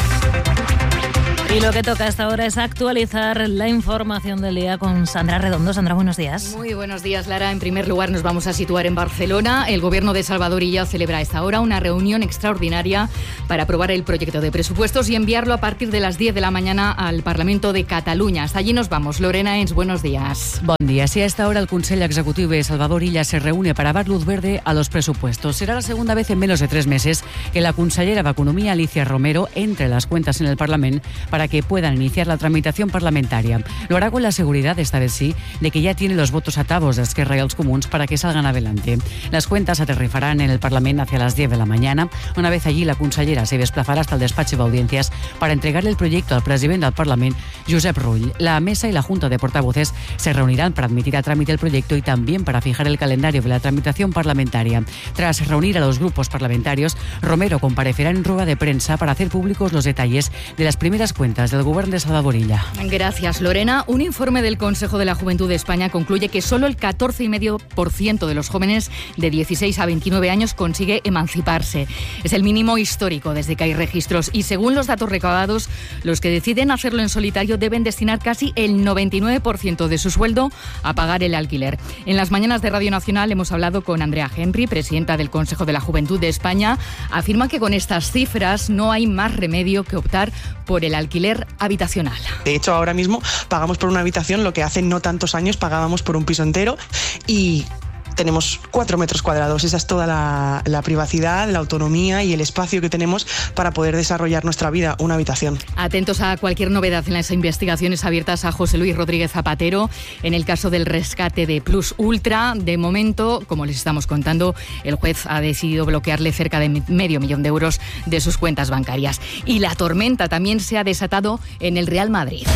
Y lo que toca hasta ahora es actualizar la información del día con Sandra Redondo. Sandra, buenos días. Muy buenos días, Lara. En primer lugar, nos vamos a situar en Barcelona. El gobierno de Salvador Illa celebra a esta hora una reunión extraordinaria para aprobar el proyecto de presupuestos y enviarlo a partir de las diez de la mañana al Parlamento de Cataluña. Hasta allí nos vamos. Lorena Ens, buenos días. Bon dia. Sí, a esta hora el Consell Executiu de Salvador Illa se reúne para dar luz verde a los presupuestos. Será la segunda vez en menos de tres meses que la consellera de Economía, Alicia Romero, entre las cuentas en el Parlamento para que puedan iniciar la tramitación parlamentaria. Lo hará con la seguridad, esta vez sí, de que ya tiene los votos atados de Esquerra y los Comuns para que salgan adelante. Las cuentas aterrizarán en el Parlamento hacia las diez de la mañana. Una vez allí, la consellera se desplazará hasta el despacho de audiencias para entregarle el proyecto al presidente del Parlamento, Josep Rull. La mesa y la Junta de Portavoces se reunirán para admitir a trámite el proyecto y también para fijar el calendario de la tramitación parlamentaria. Tras reunir a los grupos parlamentarios, Romero comparecerá en rueda de prensa para hacer públicos los detalles de las primeras cuentas del Gobierno de Salvador Illa. Gracias, Lorena. Un informe del Consejo de la Juventud de España concluye que solo el catorce coma cinco por ciento de los jóvenes de dieciséis a veintinueve años consigue emanciparse. Es el mínimo histórico desde que hay registros y, según los datos recabados, los que deciden hacerlo en solitario deben destinar casi el noventa y nueve por ciento de su sueldo a pagar el alquiler. En las mañanas de Radio Nacional hemos hablado con Andrea Henry, presidenta del Consejo de la Juventud de España. Afirma que con estas cifras no hay más remedio que optar por el alquiler habitacional. De hecho, ahora mismo pagamos por una habitación lo que hace no tantos años pagábamos por un piso entero, y tenemos cuatro metros cuadrados. Esa es toda la, la privacidad, la autonomía y el espacio que tenemos para poder desarrollar nuestra vida, una habitación. Atentos a cualquier novedad en las investigaciones abiertas a José Luis Rodríguez Zapatero en el caso del rescate de Plus Ultra. De momento, como les estamos contando, el juez ha decidido bloquearle cerca de medio millón de euros de sus cuentas bancarias. Y la tormenta también se ha desatado en el Real Madrid.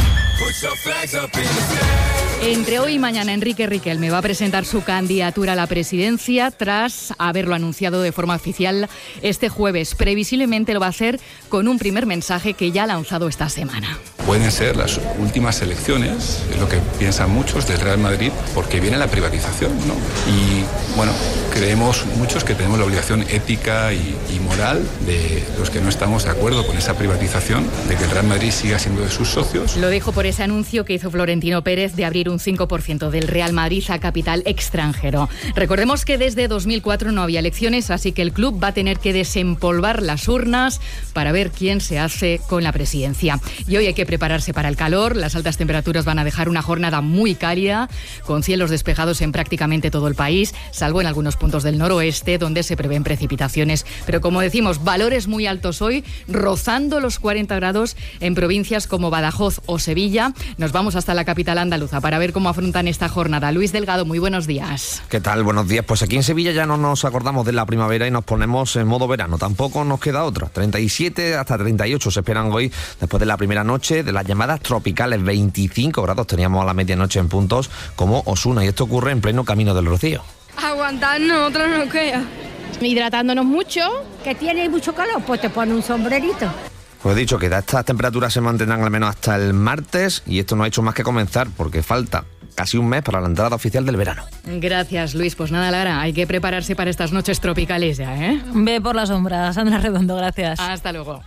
Entre hoy y mañana, Enrique Riquelme va a presentar su candidatura a la presidencia tras haberlo anunciado de forma oficial este jueves. Previsiblemente lo va a hacer con un primer mensaje que ya ha lanzado esta semana. Pueden ser las últimas elecciones, es lo que piensan muchos del Real Madrid, porque viene la privatización, ¿no? Y bueno, creemos muchos que tenemos la obligación ética y, y moral de los que no estamos de acuerdo con esa privatización, de que el Real Madrid siga siendo de sus socios. Lo dejo por ese anuncio que hizo Florentino Pérez de abrir un cinco por ciento del Real Madrid a capital extranjero. Recordemos que desde dos mil cuatro no había elecciones, así que el club va a tener que desempolvar las urnas para ver quién se hace con la presidencia. Y hoy hay que prepararse para el calor. Las altas temperaturas van a dejar una jornada muy cálida, con cielos despejados en prácticamente todo el país, salvo en algunos puntos del noroeste, donde se prevén precipitaciones. Pero como decimos, valores muy altos hoy, rozando los cuarenta grados en provincias como Badajoz o Sevilla. Nos vamos hasta la capital andaluza para ver cómo afrontan esta jornada. Luis Delgado, muy buenos días. ¿Qué tal? Buenos días. Pues aquí en Sevilla ya no nos acordamos de la primavera y nos ponemos en modo verano. Tampoco nos queda otra. treinta y siete hasta treinta y ocho se esperan hoy, después de la primera noche de las llamadas tropicales. veinticinco grados teníamos a la medianoche en puntos como Osuna, y esto ocurre en pleno Camino del Rocío. Aguantarnos, otros no queda. Hidratándonos mucho. Que tiene mucho calor, pues te pone un sombrerito. Pues he dicho que estas temperaturas se mantendrán al menos hasta el martes, y esto no ha hecho más que comenzar porque falta casi un mes para la entrada oficial del verano. Gracias, Luis. Pues nada, Lara, hay que prepararse para estas noches tropicales ya, ¿eh? Ve por la sombra, Sandra Redondo, gracias. Hasta luego.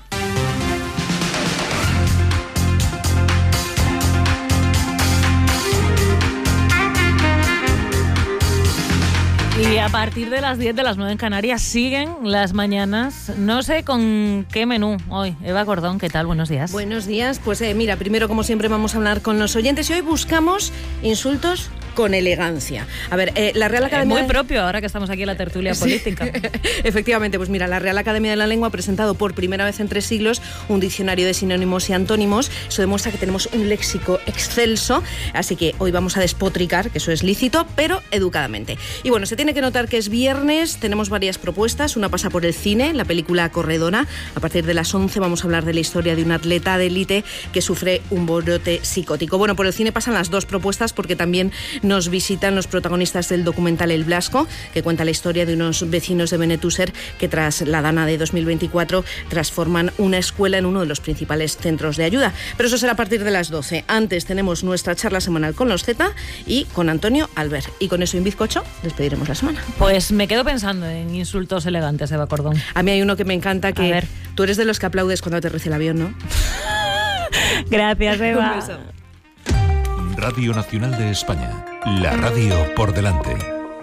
Y a partir de las diez de las nueve en Canarias siguen las mañanas. No sé con qué menú hoy. Eva Cordón, ¿qué tal? Buenos días. Buenos días. Pues eh, mira, primero, como siempre, vamos a hablar con los oyentes y hoy buscamos insultos con elegancia. A ver, eh, la Real Academia... Es muy propio ahora que estamos aquí en la tertulia política. Sí. Efectivamente, pues mira, la Real Academia de la Lengua ha presentado por primera vez en tres siglos un diccionario de sinónimos y antónimos. Eso demuestra que tenemos un léxico excelso, así que hoy vamos a despotricar, que eso es lícito, pero educadamente. Y bueno, se tiene que notar que es viernes, tenemos varias propuestas. Una pasa por el cine, la película Corredona. A partir de las once vamos a hablar de la historia de un atleta de élite que sufre un brote psicótico. Bueno, por el cine pasan las dos propuestas porque también nos visitan los protagonistas del documental El Blasco, que cuenta la historia de unos vecinos de Benetúser que tras la Dana de dos mil veinticuatro transforman una escuela en uno de los principales centros de ayuda. Pero eso será a partir de las doce. Antes tenemos nuestra charla semanal con los Z y con Antonio Albert. Y con eso, en bizcocho, despediremos la semana. Pues me quedo pensando en insultos elegantes, Eva Cordón. A mí hay uno que me encanta, que a ver. Tú eres de los que aplaudes cuando aterriza el avión, ¿no? Gracias, Eva. Un beso. Radio Nacional de España. La radio por delante.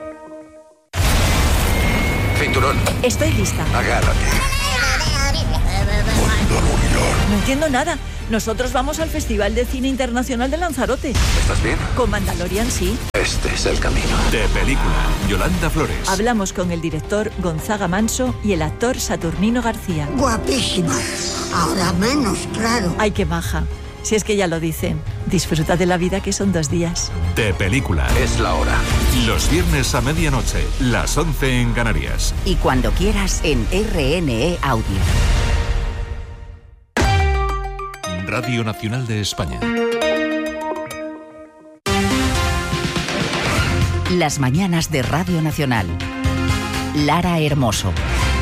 Cinturón. Estoy lista. Agárrate. No entiendo nada. Nosotros vamos al Festival de Cine Internacional de Lanzarote. ¿Estás bien? Con Mandalorian, sí. Este es el camino. De película, Yolanda Flores. Hablamos con el director Gonzaga Manso y el actor Saturnino García. Guapísima. Ahora menos, claro. Ay, qué maja. Si es que ya lo dicen. Disfruta de la vida, que son dos días. De película. Es la hora. Los viernes a medianoche, las once en Canarias. Y cuando quieras en R N E Audio. Radio Nacional de España. Las mañanas de Radio Nacional. Lara Hermoso.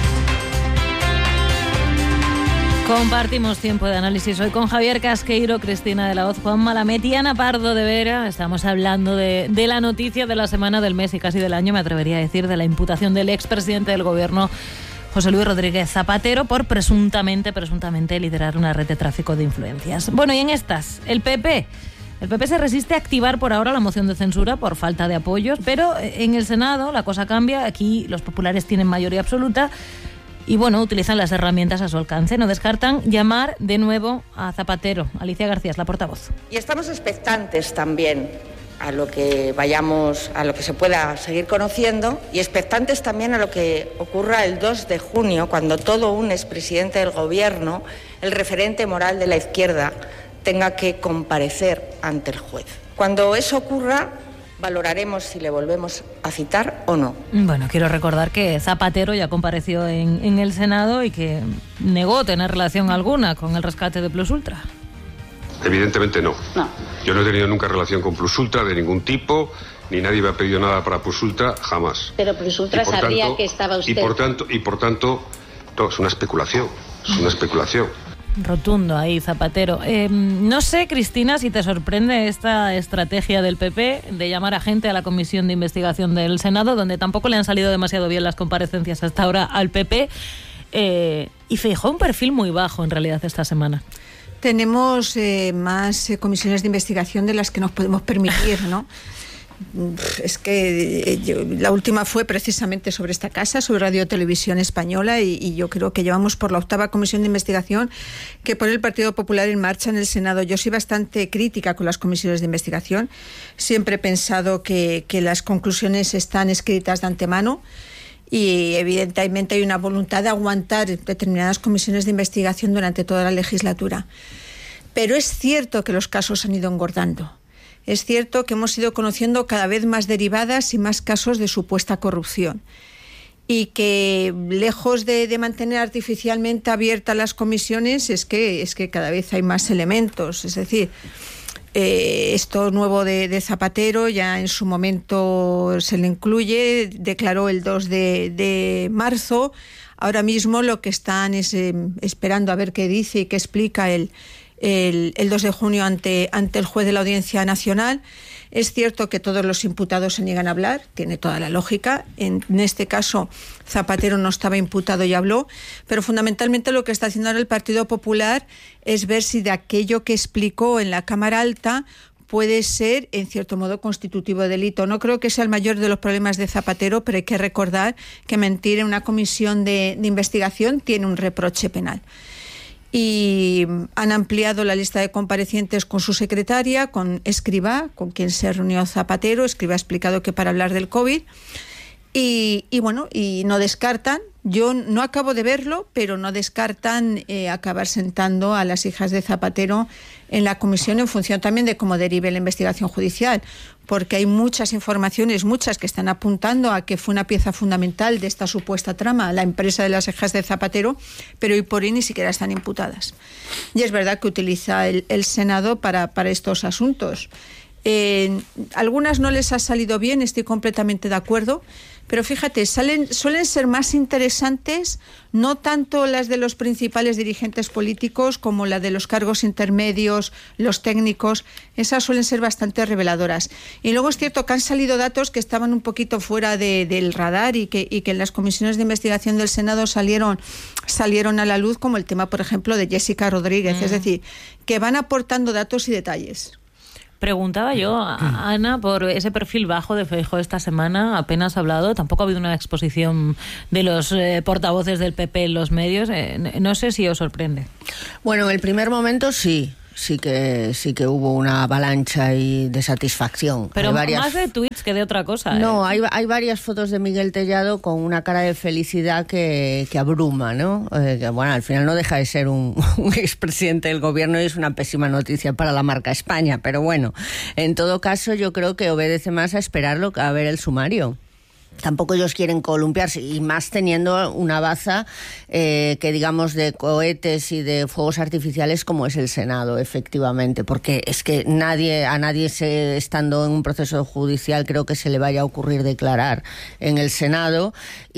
Compartimos tiempo de análisis hoy con Javier Casqueiro, Cristina de la Hoz, Juan Malamet y Ana Pardo de Vera. Estamos hablando de, de la noticia de la semana, del mes y casi del año, me atrevería a decir, de la imputación del expresidente del gobierno, José Luis Rodríguez Zapatero, por presuntamente, presuntamente liderar una red de tráfico de influencias. Bueno, y en estas, el P P. El P P se resiste a activar por ahora la moción de censura por falta de apoyos, pero en el Senado la cosa cambia. Aquí los populares tienen mayoría absoluta y, bueno, utilizan las herramientas a su alcance. No descartan llamar de nuevo a Zapatero. Alicia García es la portavoz. Y estamos expectantes también a lo que vayamos, a lo que se pueda seguir conociendo, y expectantes también a lo que ocurra el dos de junio, cuando todo un expresidente del gobierno, el referente moral de la izquierda, tenga que comparecer ante el juez. Cuando eso ocurra, valoraremos si le volvemos a citar o no. Bueno, quiero recordar que Zapatero ya compareció en, en el Senado y que negó tener relación alguna con el rescate de Plus Ultra. Evidentemente no. No. Yo no he tenido nunca relación con Plus Ultra de ningún tipo, ni nadie me ha pedido nada para Plus Ultra, jamás. Pero Plus Ultra sabría tanto, que estaba usted... Y por tanto, y por tanto no, es una especulación, es una especulación. Rotundo ahí, Zapatero. Eh, no sé, Cristina, si te sorprende esta estrategia del P P de llamar a gente a la comisión de investigación del Senado, donde tampoco le han salido demasiado bien las comparecencias hasta ahora al P P, eh, y Feijóo un perfil muy bajo en realidad esta semana. Tenemos eh, más eh, comisiones de investigación de las que nos podemos permitir, ¿no? Es que eh, yo, la última fue precisamente sobre esta casa, sobre Radio Televisión Española, y, y yo creo que llevamos por la octava comisión de investigación que pone el Partido Popular en marcha en el Senado. Yo soy bastante crítica con las comisiones de investigación. Siempre he pensado que, que las conclusiones están escritas de antemano. Y evidentemente hay una voluntad de aguantar determinadas comisiones de investigación durante toda la legislatura. Pero es cierto que los casos han ido engordando. Es cierto que hemos ido conociendo cada vez más derivadas y más casos de supuesta corrupción. Y que lejos de, de mantener artificialmente abiertas las comisiones, es que, es que cada vez hay más elementos. Es decir, Eh, esto nuevo de, de Zapatero ya en su momento se le incluye, declaró el dos de marzo. Ahora mismo lo que están es eh, esperando a ver qué dice y qué explica el, el, el dos de junio ante, ante el juez de la Audiencia Nacional. Es cierto que todos los imputados se niegan a hablar, tiene toda la lógica. En, en este caso, Zapatero no estaba imputado y habló, pero fundamentalmente lo que está haciendo ahora el Partido Popular es ver si de aquello que explicó en la Cámara Alta puede ser, en cierto modo, constitutivo de delito. No creo que sea el mayor de los problemas de Zapatero, pero hay que recordar que mentir en una comisión de, de investigación tiene un reproche penal. y han ampliado la lista de comparecientes con su secretaria, con Escrivá, con quien se reunió Zapatero. Escrivá ha explicado que para hablar del COVID y, y bueno, y no descartan, yo no acabo de verlo, pero no descartan eh, acabar sentando a las hijas de Zapatero en la comisión en función también de cómo derive la investigación judicial, porque hay muchas informaciones, muchas que están apuntando a que fue una pieza fundamental de esta supuesta trama, la empresa de las hijas de Zapatero, pero hoy por hoy ni siquiera están imputadas. Y es verdad que utiliza el, el Senado para, para estos asuntos. Eh, algunas no les ha salido bien, estoy completamente de acuerdo, pero fíjate, salen, suelen ser más interesantes no tanto las de los principales dirigentes políticos como la de los cargos intermedios, los técnicos. Esas suelen ser bastante reveladoras. Y luego es cierto que han salido datos que estaban un poquito fuera de, del radar y que, y que en las comisiones de investigación del Senado salieron, salieron a la luz, como el tema, por ejemplo, de Jessica Rodríguez. Mm. Es decir, que van aportando datos y detalles. Preguntaba yo a Ana por ese perfil bajo de Feijóo esta semana, apenas ha hablado, tampoco ha habido una exposición de los eh, portavoces del P P en los medios, eh, no sé si os sorprende. Bueno, en el primer momento sí. Sí que sí que hubo una avalancha y de satisfacción. Pero varias... más de tweets que de otra cosa. ¿eh? No, hay, hay varias fotos de Miguel Tellado con una cara de felicidad que, que abruma, ¿no? Eh, que, bueno, al final no deja de ser un, un expresidente del gobierno y es una pésima noticia para la marca España. Pero bueno, en todo caso yo creo que obedece más a esperarlo que a ver el sumario. Tampoco ellos quieren columpiarse, y más teniendo una baza eh, que digamos de cohetes y de fuegos artificiales como es el Senado, efectivamente, porque es que nadie a nadie se, estando en un proceso judicial creo que se le vaya a ocurrir declarar en el Senado,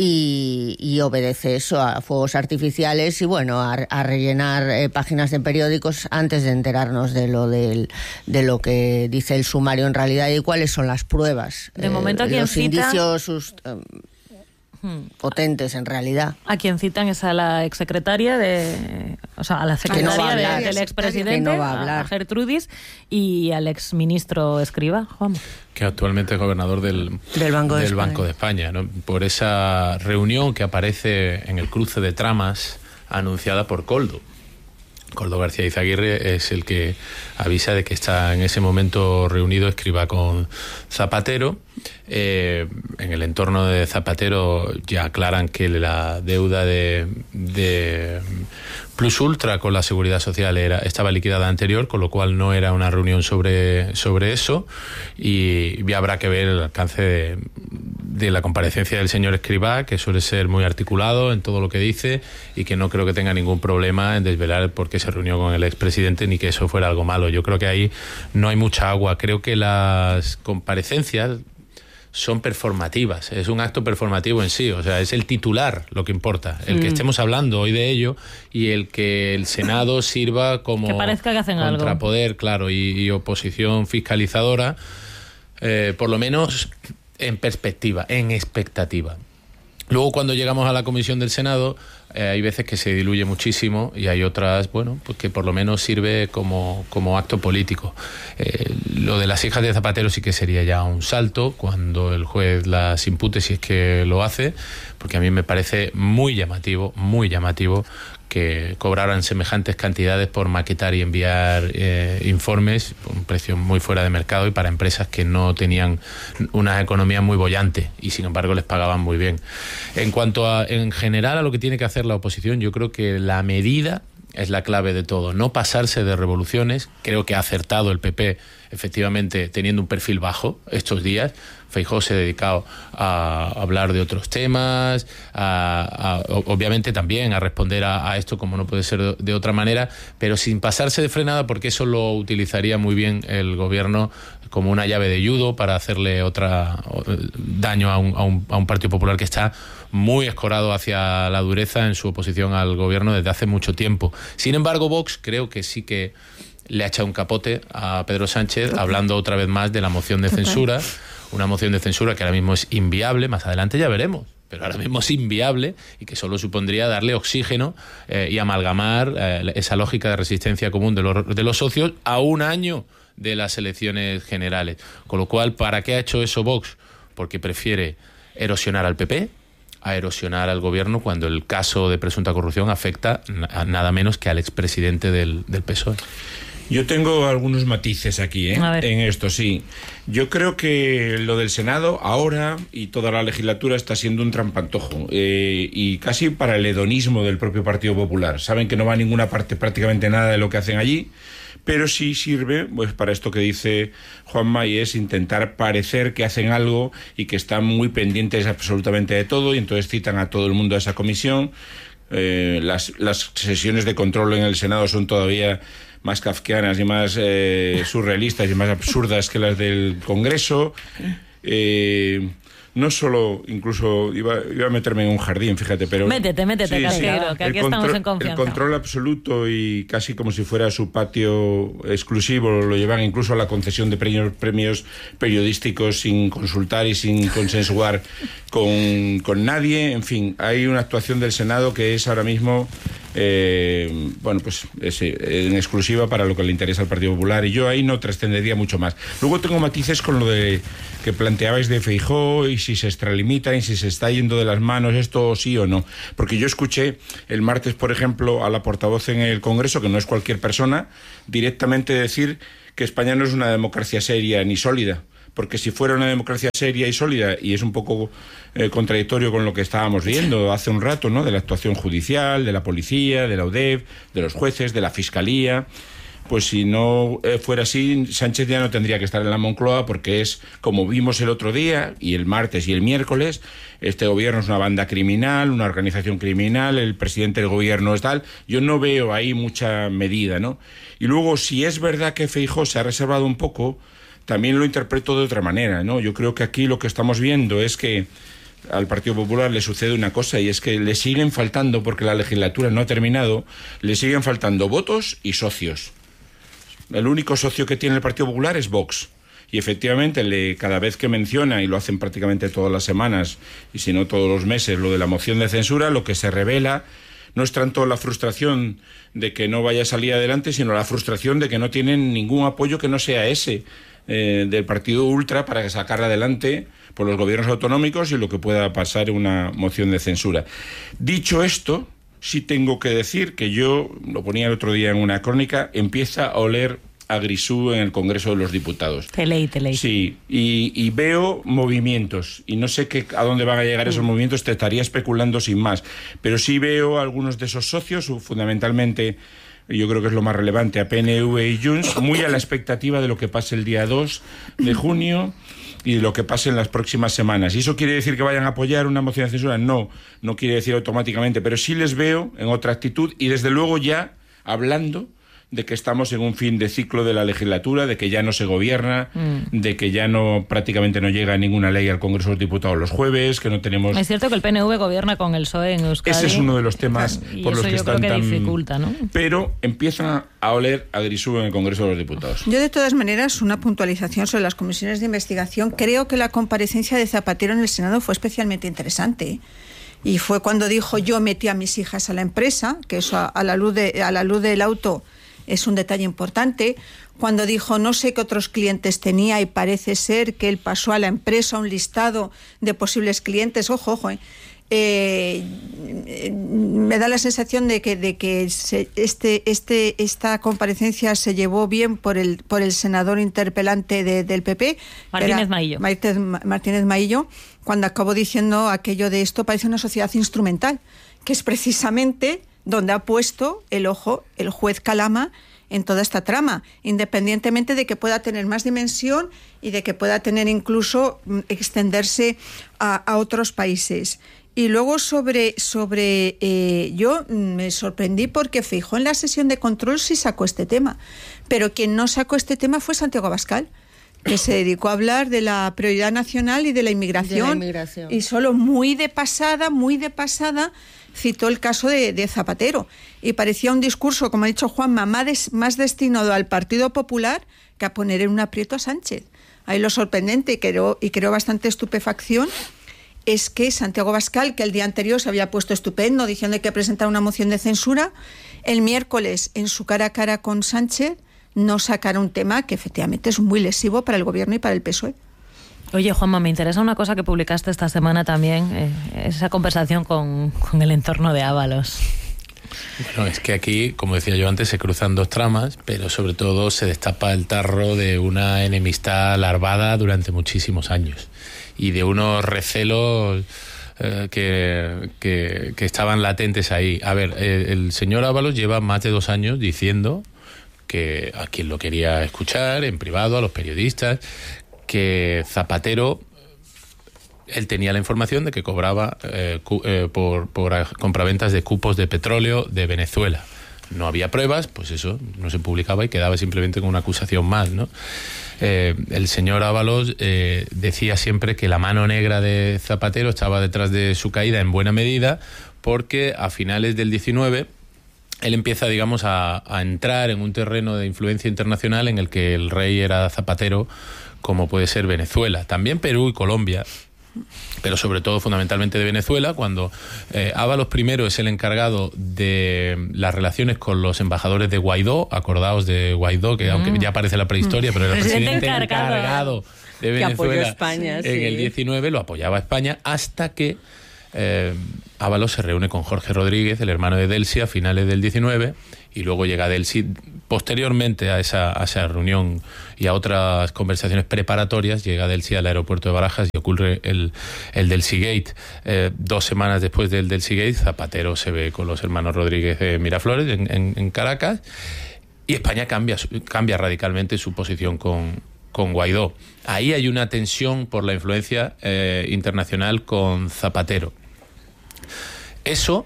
y, y obedece eso a fuegos artificiales y bueno, a, a rellenar eh, páginas de periódicos antes de enterarnos de lo del, de lo que dice el sumario en realidad y cuáles son las pruebas. De momento, eh, los cita... indicios sus, um, potentes en realidad. A quien citan es a la exsecretaria de, o sea, a la secretaria no de, del expresidente, no va a, hablar. a Gertrudis, y al exministro Escrivá, Juan. Que actualmente es gobernador del, del Banco de del España, Banco de España, ¿no? Por esa reunión que aparece en el cruce de tramas anunciada por Koldo. Koldo García Izaguirre es el que avisa de que está en ese momento reunido Escrivá con Zapatero. Eh, en el entorno de Zapatero ya aclaran que la deuda de, de Plus Ultra con la Seguridad Social era, estaba liquidada anterior, con lo cual no era una reunión sobre, sobre eso, y ya habrá que ver el alcance de, de la comparecencia del señor Escrivá, que suele ser muy articulado en todo lo que dice y que no creo que tenga ningún problema en desvelar por qué se reunió con el expresidente ni que eso fuera algo malo. Yo creo que ahí no hay mucha agua. Creo que las comparecencias son performativas, es un acto performativo en sí, o sea, es el titular lo que importa, el mm. que estemos hablando hoy de ello y el que el Senado sirva como que parezca que hacen contrapoder, algo. claro, y, y oposición fiscalizadora, eh, por lo menos en perspectiva, en expectativa. Luego, cuando llegamos a la comisión del Senado, eh, hay veces que se diluye muchísimo y hay otras, bueno, pues que por lo menos sirve como, como acto político. Eh, lo de las hijas de Zapatero sí que sería ya un salto cuando el juez las impute, si es que lo hace, porque a mí me parece muy llamativo, muy llamativo que cobraran semejantes cantidades por maquetar y enviar eh, informes por un precio muy fuera de mercado y para empresas que no tenían una economía muy bollante y sin embargo les pagaban muy bien. En cuanto a, en general, a lo que tiene que hacer la oposición, yo creo que la medida es la clave de todo, no pasarse de revoluciones. Creo que ha acertado el P P, efectivamente, teniendo un perfil bajo estos días. Feijóo se ha dedicado a hablar de otros temas, a, a, obviamente también a responder a, a esto como no puede ser de, de otra manera, pero sin pasarse de frenada, porque eso lo utilizaría muy bien el gobierno como una llave de judo para hacerle otra daño a un, a un, a un Partido Popular que está muy escorado hacia la dureza en su oposición al gobierno desde hace mucho tiempo. Sin embargo, Vox creo que sí que le ha echado un capote a Pedro Sánchez, hablando otra vez más de la moción de censura, una moción de censura que ahora mismo es inviable, más adelante ya veremos, pero ahora mismo es inviable y que solo supondría darle oxígeno eh, y amalgamar eh, esa lógica de resistencia común de los, de los socios a un año de las elecciones generales. Con lo cual, ¿para qué ha hecho eso Vox? Porque prefiere erosionar al P P, a erosionar al gobierno cuando el caso de presunta corrupción afecta a nada menos que al expresidente del, del P S O E. Yo tengo algunos matices aquí, ¿eh? En esto, sí. Yo creo que lo del Senado ahora y toda la legislatura está siendo un trampantojo eh, y casi para el hedonismo del propio Partido Popular. Saben que no va a ninguna parte prácticamente nada de lo que hacen allí, pero sí sirve pues para esto que dice Juanma, y es intentar parecer que hacen algo y que están muy pendientes absolutamente de todo, y entonces citan a todo el mundo a esa comisión. Eh, las, las sesiones de control en el Senado son todavía más kafkianas y más eh, surrealistas y más absurdas que las del Congreso. Eh, no solo, incluso iba, iba a meterme en un jardín, fíjate, pero... Métete, métete, sí, Casero, sí, que aquí el estamos control, en confianza. El control absoluto y casi como si fuera su patio exclusivo, lo llevan incluso a la concesión de premios, premios periodísticos sin consultar y sin consensuar con, con nadie. En fin, hay una actuación del Senado que es ahora mismo... Eh, bueno, pues es, en exclusiva para lo que le interesa al Partido Popular, y yo ahí no trascendería mucho más. Luego tengo matices con lo de que planteabais de Feijóo y si se extralimita y si se está yendo de las manos esto sí o no, porque yo escuché el martes, por ejemplo, a la portavoz en el Congreso, que no es cualquier persona, directamente decir que España no es una democracia seria ni sólida. Porque si fuera una democracia seria y sólida, y es un poco eh, contradictorio con lo que estábamos viendo hace un rato, ¿no? De la actuación judicial, de la policía, de la U D E F, de los jueces, de la Fiscalía, pues si no eh, fuera así, Sánchez ya no tendría que estar en la Moncloa, porque es, como vimos el otro día, y el martes y el miércoles, este gobierno es una banda criminal, una organización criminal, el presidente del gobierno es tal. Yo no veo ahí mucha medida, ¿no? Y luego, si es verdad que Feijóo se ha reservado un poco, también lo interpreto de otra manera, ¿no? Yo creo que aquí lo que estamos viendo es que al Partido Popular le sucede una cosa, y es que le siguen faltando, porque la legislatura no ha terminado, le siguen faltando votos y socios. El único socio que tiene el Partido Popular es Vox. Y efectivamente, le, cada vez que menciona, y lo hacen prácticamente todas las semanas, y si no todos los meses, lo de la moción de censura, lo que se revela no es tanto la frustración de que no vaya a salir adelante, sino la frustración de que no tienen ningún apoyo que no sea ese eh, del partido ultra para sacar adelante por los gobiernos autonómicos y lo que pueda pasar en una moción de censura. Dicho esto, sí tengo que decir que yo, lo ponía el otro día en una crónica, empieza a oler a grisú en el Congreso de los Diputados. Te leí, te leí. Sí, y, y veo movimientos, y no sé qué, a dónde van a llegar esos movimientos, te estaría especulando sin más, pero sí veo a algunos de esos socios, fundamentalmente, yo creo que es lo más relevante, a P N V y Junts, muy a la expectativa de lo que pase el día dos de junio y de lo que pase en las próximas semanas. ¿Y eso quiere decir que vayan a apoyar una moción de censura? No, no quiere decir automáticamente, pero sí les veo en otra actitud, y desde luego ya hablando de que estamos en un fin de ciclo de la legislatura, de que ya no se gobierna, mm. de que ya no prácticamente no llega ninguna ley al Congreso de los Diputados los jueves, que no tenemos... Es cierto que el P N V gobierna con el P S O E en Euskadi. Ese es uno de los temas y por los que yo están creo que tan... dificulta, ¿no? Pero empiezan a oler a grisú en el Congreso de los Diputados. Yo, de todas maneras, una puntualización sobre las comisiones de investigación. Creo que la comparecencia de Zapatero en el Senado fue especialmente interesante. Y fue cuando dijo: yo metí a mis hijas a la empresa, que eso a, a la luz de, a la luz del auto es un detalle importante. Cuando dijo: no sé qué otros clientes tenía, y parece ser que él pasó a la empresa un listado de posibles clientes. Ojo, ojo, eh. Eh, me da la sensación de que, de que se, este, este, esta comparecencia se llevó bien por el, por el senador interpelante de, del P P, Martínez Maillo. Martínez, Martínez Maillo, cuando acabó diciendo aquello de: esto parece una sociedad instrumental, que es precisamente donde ha puesto el ojo el juez Calama en toda esta trama, independientemente de que pueda tener más dimensión y de que pueda tener incluso extenderse a, a otros países. Y luego sobre, sobre eh, yo me sorprendí porque Feijóo en la sesión de control sí sacó este tema, pero quien no sacó este tema fue Santiago Abascal, que se dedicó a hablar de la prioridad nacional y de la inmigración, de la inmigración. Y solo muy de pasada, muy de pasada, citó el caso de, de Zapatero, y parecía un discurso, como ha dicho Juanma, más, más destinado al Partido Popular que a poner en un aprieto a Sánchez. Ahí lo sorprendente, y creo, y creo bastante estupefacción, es que Santiago Abascal, que el día anterior se había puesto estupendo diciendo que presentar una moción de censura, el miércoles en su cara a cara con Sánchez no sacara un tema que efectivamente es muy lesivo para el gobierno y para el P S O E. Oye, Juanma, me interesa una cosa que publicaste esta semana también, eh, esa conversación con, con el entorno de Ábalos. Bueno, es que aquí, como decía yo antes, se cruzan dos tramas, pero sobre todo se destapa el tarro de una enemistad larvada durante muchísimos años y de unos recelos eh, que, que, que estaban latentes ahí. A ver, eh, el señor Ábalos lleva más de dos años diciendo que a quien lo quería escuchar, en privado, a los periodistas, que Zapatero, él tenía la información de que cobraba eh, cu, eh, por, por compraventas de cupos de petróleo de Venezuela. No había pruebas, pues eso no se publicaba y quedaba simplemente con una acusación más, ¿no? Eh, el señor Ábalos eh, decía siempre que la mano negra de Zapatero estaba detrás de su caída en buena medida, porque a finales del diecinueve él empieza, digamos, a, a entrar en un terreno de influencia internacional en el que el rey era Zapatero, como puede ser Venezuela, también Perú y Colombia, pero sobre todo fundamentalmente de Venezuela, cuando eh, Ábalos primero es el encargado de las relaciones con los embajadores de Guaidó, acordaos de Guaidó, que mm. aunque ya parece la prehistoria, pero era el presidente, presidente encargado, encargado de Venezuela España, en sí. el diecinueve, lo apoyaba a España, hasta que eh, Ábalos se reúne con Jorge Rodríguez, el hermano de Delcy, a finales del diecinueve, y luego llega Delcy posteriormente a esa, a esa reunión y a otras conversaciones preparatorias. Llega Delcy al aeropuerto de Barajas y ocurre el, el Delcy Gate. Eh, dos semanas después del Delcy Gate, Zapatero se ve con los hermanos Rodríguez de Miraflores en, en, en Caracas, y España cambia, cambia radicalmente su posición con, con Guaidó. Ahí hay una tensión por la influencia eh, internacional con Zapatero. Eso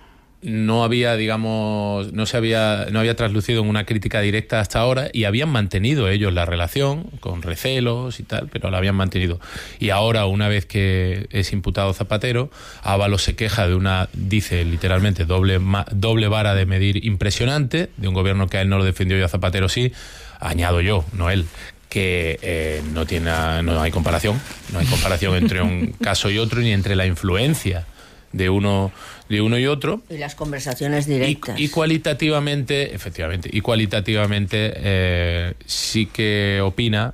no había, digamos, no se había, no había traslucido en una crítica directa hasta ahora, y habían mantenido ellos la relación con recelos y tal, pero la habían mantenido. Y ahora, una vez que es imputado Zapatero, Ábalos se queja de una, dice literalmente, doble, doble vara de medir impresionante, de un gobierno que a él no lo defendió y a Zapatero sí. Añado yo, no él, que eh, no tiene, no hay comparación, no hay comparación entre un caso y otro, ni entre la influencia de uno de uno y otro, y las conversaciones directas, y, y cualitativamente, efectivamente, y cualitativamente eh, sí que opina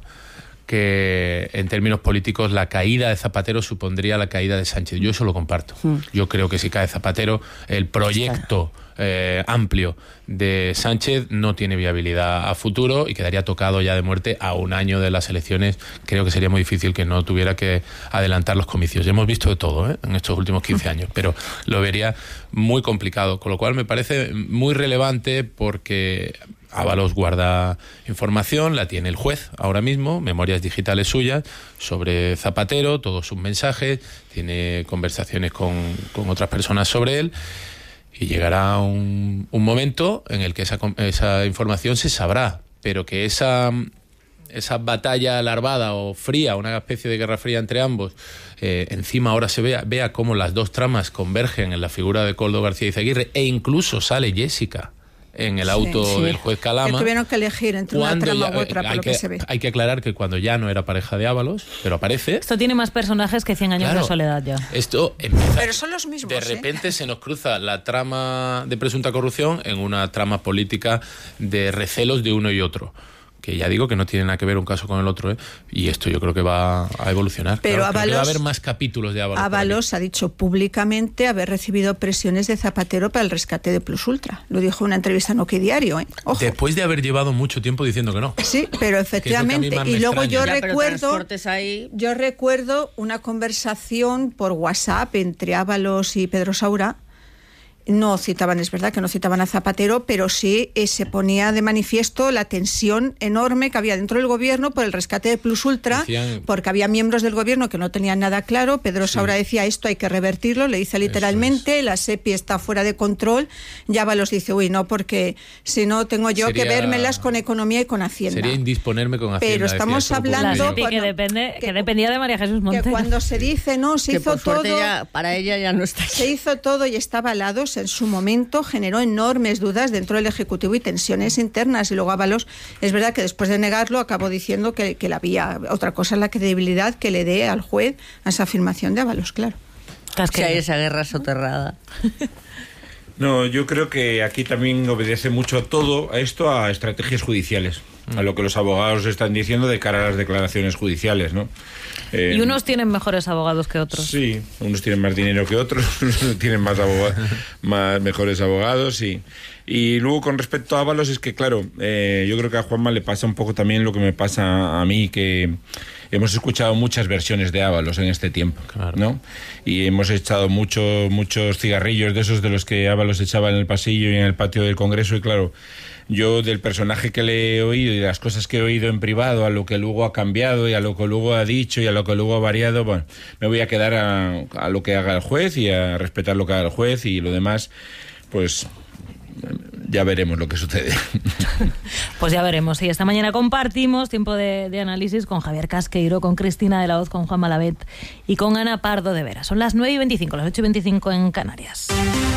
que en términos políticos la caída de Zapatero supondría la caída de Sánchez. Yo eso lo comparto. Mm. Yo creo que si cae Zapatero, el proyecto eh, amplio de Sánchez no tiene viabilidad a futuro y quedaría tocado ya de muerte a un año de las elecciones. Creo que sería muy difícil que no tuviera que adelantar los comicios. Ya hemos visto de todo ¿eh? en estos últimos quince años, pero lo vería muy complicado, con lo cual me parece muy relevante porque Ábalos guarda información, la tiene el juez ahora mismo, memorias digitales suyas sobre Zapatero, todos sus mensajes, tiene conversaciones con, con otras personas sobre él, y llegará un, un momento en el que esa, esa información se sabrá, pero que esa, esa batalla larvada o fría, una especie de guerra fría entre ambos, eh, encima ahora se vea, vea cómo las dos tramas convergen en la figura de Koldo García Izaguirre, e incluso sale Jessica en el auto sí, sí. del juez Calama. Que tuvieron que elegir entre una trama ya, u otra, por lo que, que se ve. Hay que aclarar que cuando ya no era pareja de Ábalos, pero aparece. Esto tiene más personajes que cien años claro, de soledad ya. Esto empieza, pero son los mismos. De repente ¿eh? se nos cruza la trama de presunta corrupción en una trama política de recelos de uno y otro, que ya digo que no tiene nada que ver un caso con el otro, ¿eh? Y esto yo creo que va a evolucionar. Pero claro, Ábalos, va a haber más capítulos de Ábalos. Ábalos ha dicho públicamente haber recibido presiones de Zapatero para el rescate de Plus Ultra. Lo dijo en una entrevista en OK Diario, ¿eh? Ojo. Después de haber llevado mucho tiempo diciendo que no. Sí, pero efectivamente. Y luego extraña. yo ya, recuerdo, ahí. yo recuerdo una conversación por WhatsApp entre Ábalos y Pedro Saura. No citaban, es verdad que no citaban a Zapatero, pero sí eh, se ponía de manifiesto la tensión enorme que había dentro del gobierno por el rescate de Plus Ultra, Decían... porque había miembros del gobierno que no tenían nada claro. Pedro sí. Saura decía, esto hay que revertirlo, le dice literalmente, es. la SEPI está fuera de control. Ya Ábalos dice, uy, no, porque si no tengo yo Sería... que vérmelas con Economía y con Hacienda. Sería indisponerme con Hacienda. Pero estamos hablando... La SEPI que, depende, que, que dependía de María Jesús Montero. Que cuando se dice, no, se que hizo por todo... Ya, para ella ya no está. Se hizo todo y está avalado. En su momento generó enormes dudas dentro del Ejecutivo y tensiones internas, y luego Ábalos, es verdad que después de negarlo acabó diciendo que, que la había. Otra cosa es la credibilidad que le dé al juez a esa afirmación de Ábalos, claro. Si hay esa guerra soterrada. No, yo creo que aquí también obedece mucho todo a esto, a estrategias judiciales. a lo que los abogados están diciendo de cara a las declaraciones judiciales, ¿no? Eh, y unos tienen mejores abogados que otros. Sí, unos tienen más dinero que otros, unos tienen más abogados, más mejores abogados, sí. Y luego con respecto a Ábalos es que, claro, eh, yo creo que a Juanma le pasa un poco también lo que me pasa a mí, que hemos escuchado muchas versiones de Ábalos en este tiempo, claro, ¿no? Y hemos echado muchos muchos cigarrillos de esos de los que Ábalos echaba en el pasillo y en el patio del Congreso, y claro, yo del personaje que le he oído y de las cosas que he oído en privado, a lo que luego ha cambiado y a lo que luego ha dicho y a lo que luego ha variado, bueno, me voy a quedar a, a lo que haga el juez y a respetar lo que haga el juez, y lo demás, pues ya veremos lo que sucede. Pues ya veremos. Y esta mañana compartimos tiempo de, de análisis con Javier Casqueiro, con Cristina de la Hoz, con Juan Malavet y con Ana Pardo de Vera. Son las nueve y veinticinco, las ocho y veinticinco en Canarias.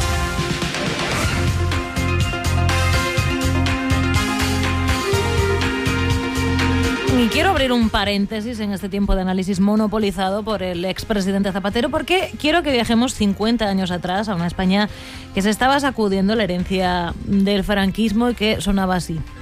Y quiero abrir un paréntesis en este tiempo de análisis monopolizado por el expresidente Zapatero, porque quiero que viajemos cincuenta años atrás a una España que se estaba sacudiendo la herencia del franquismo y que sonaba así.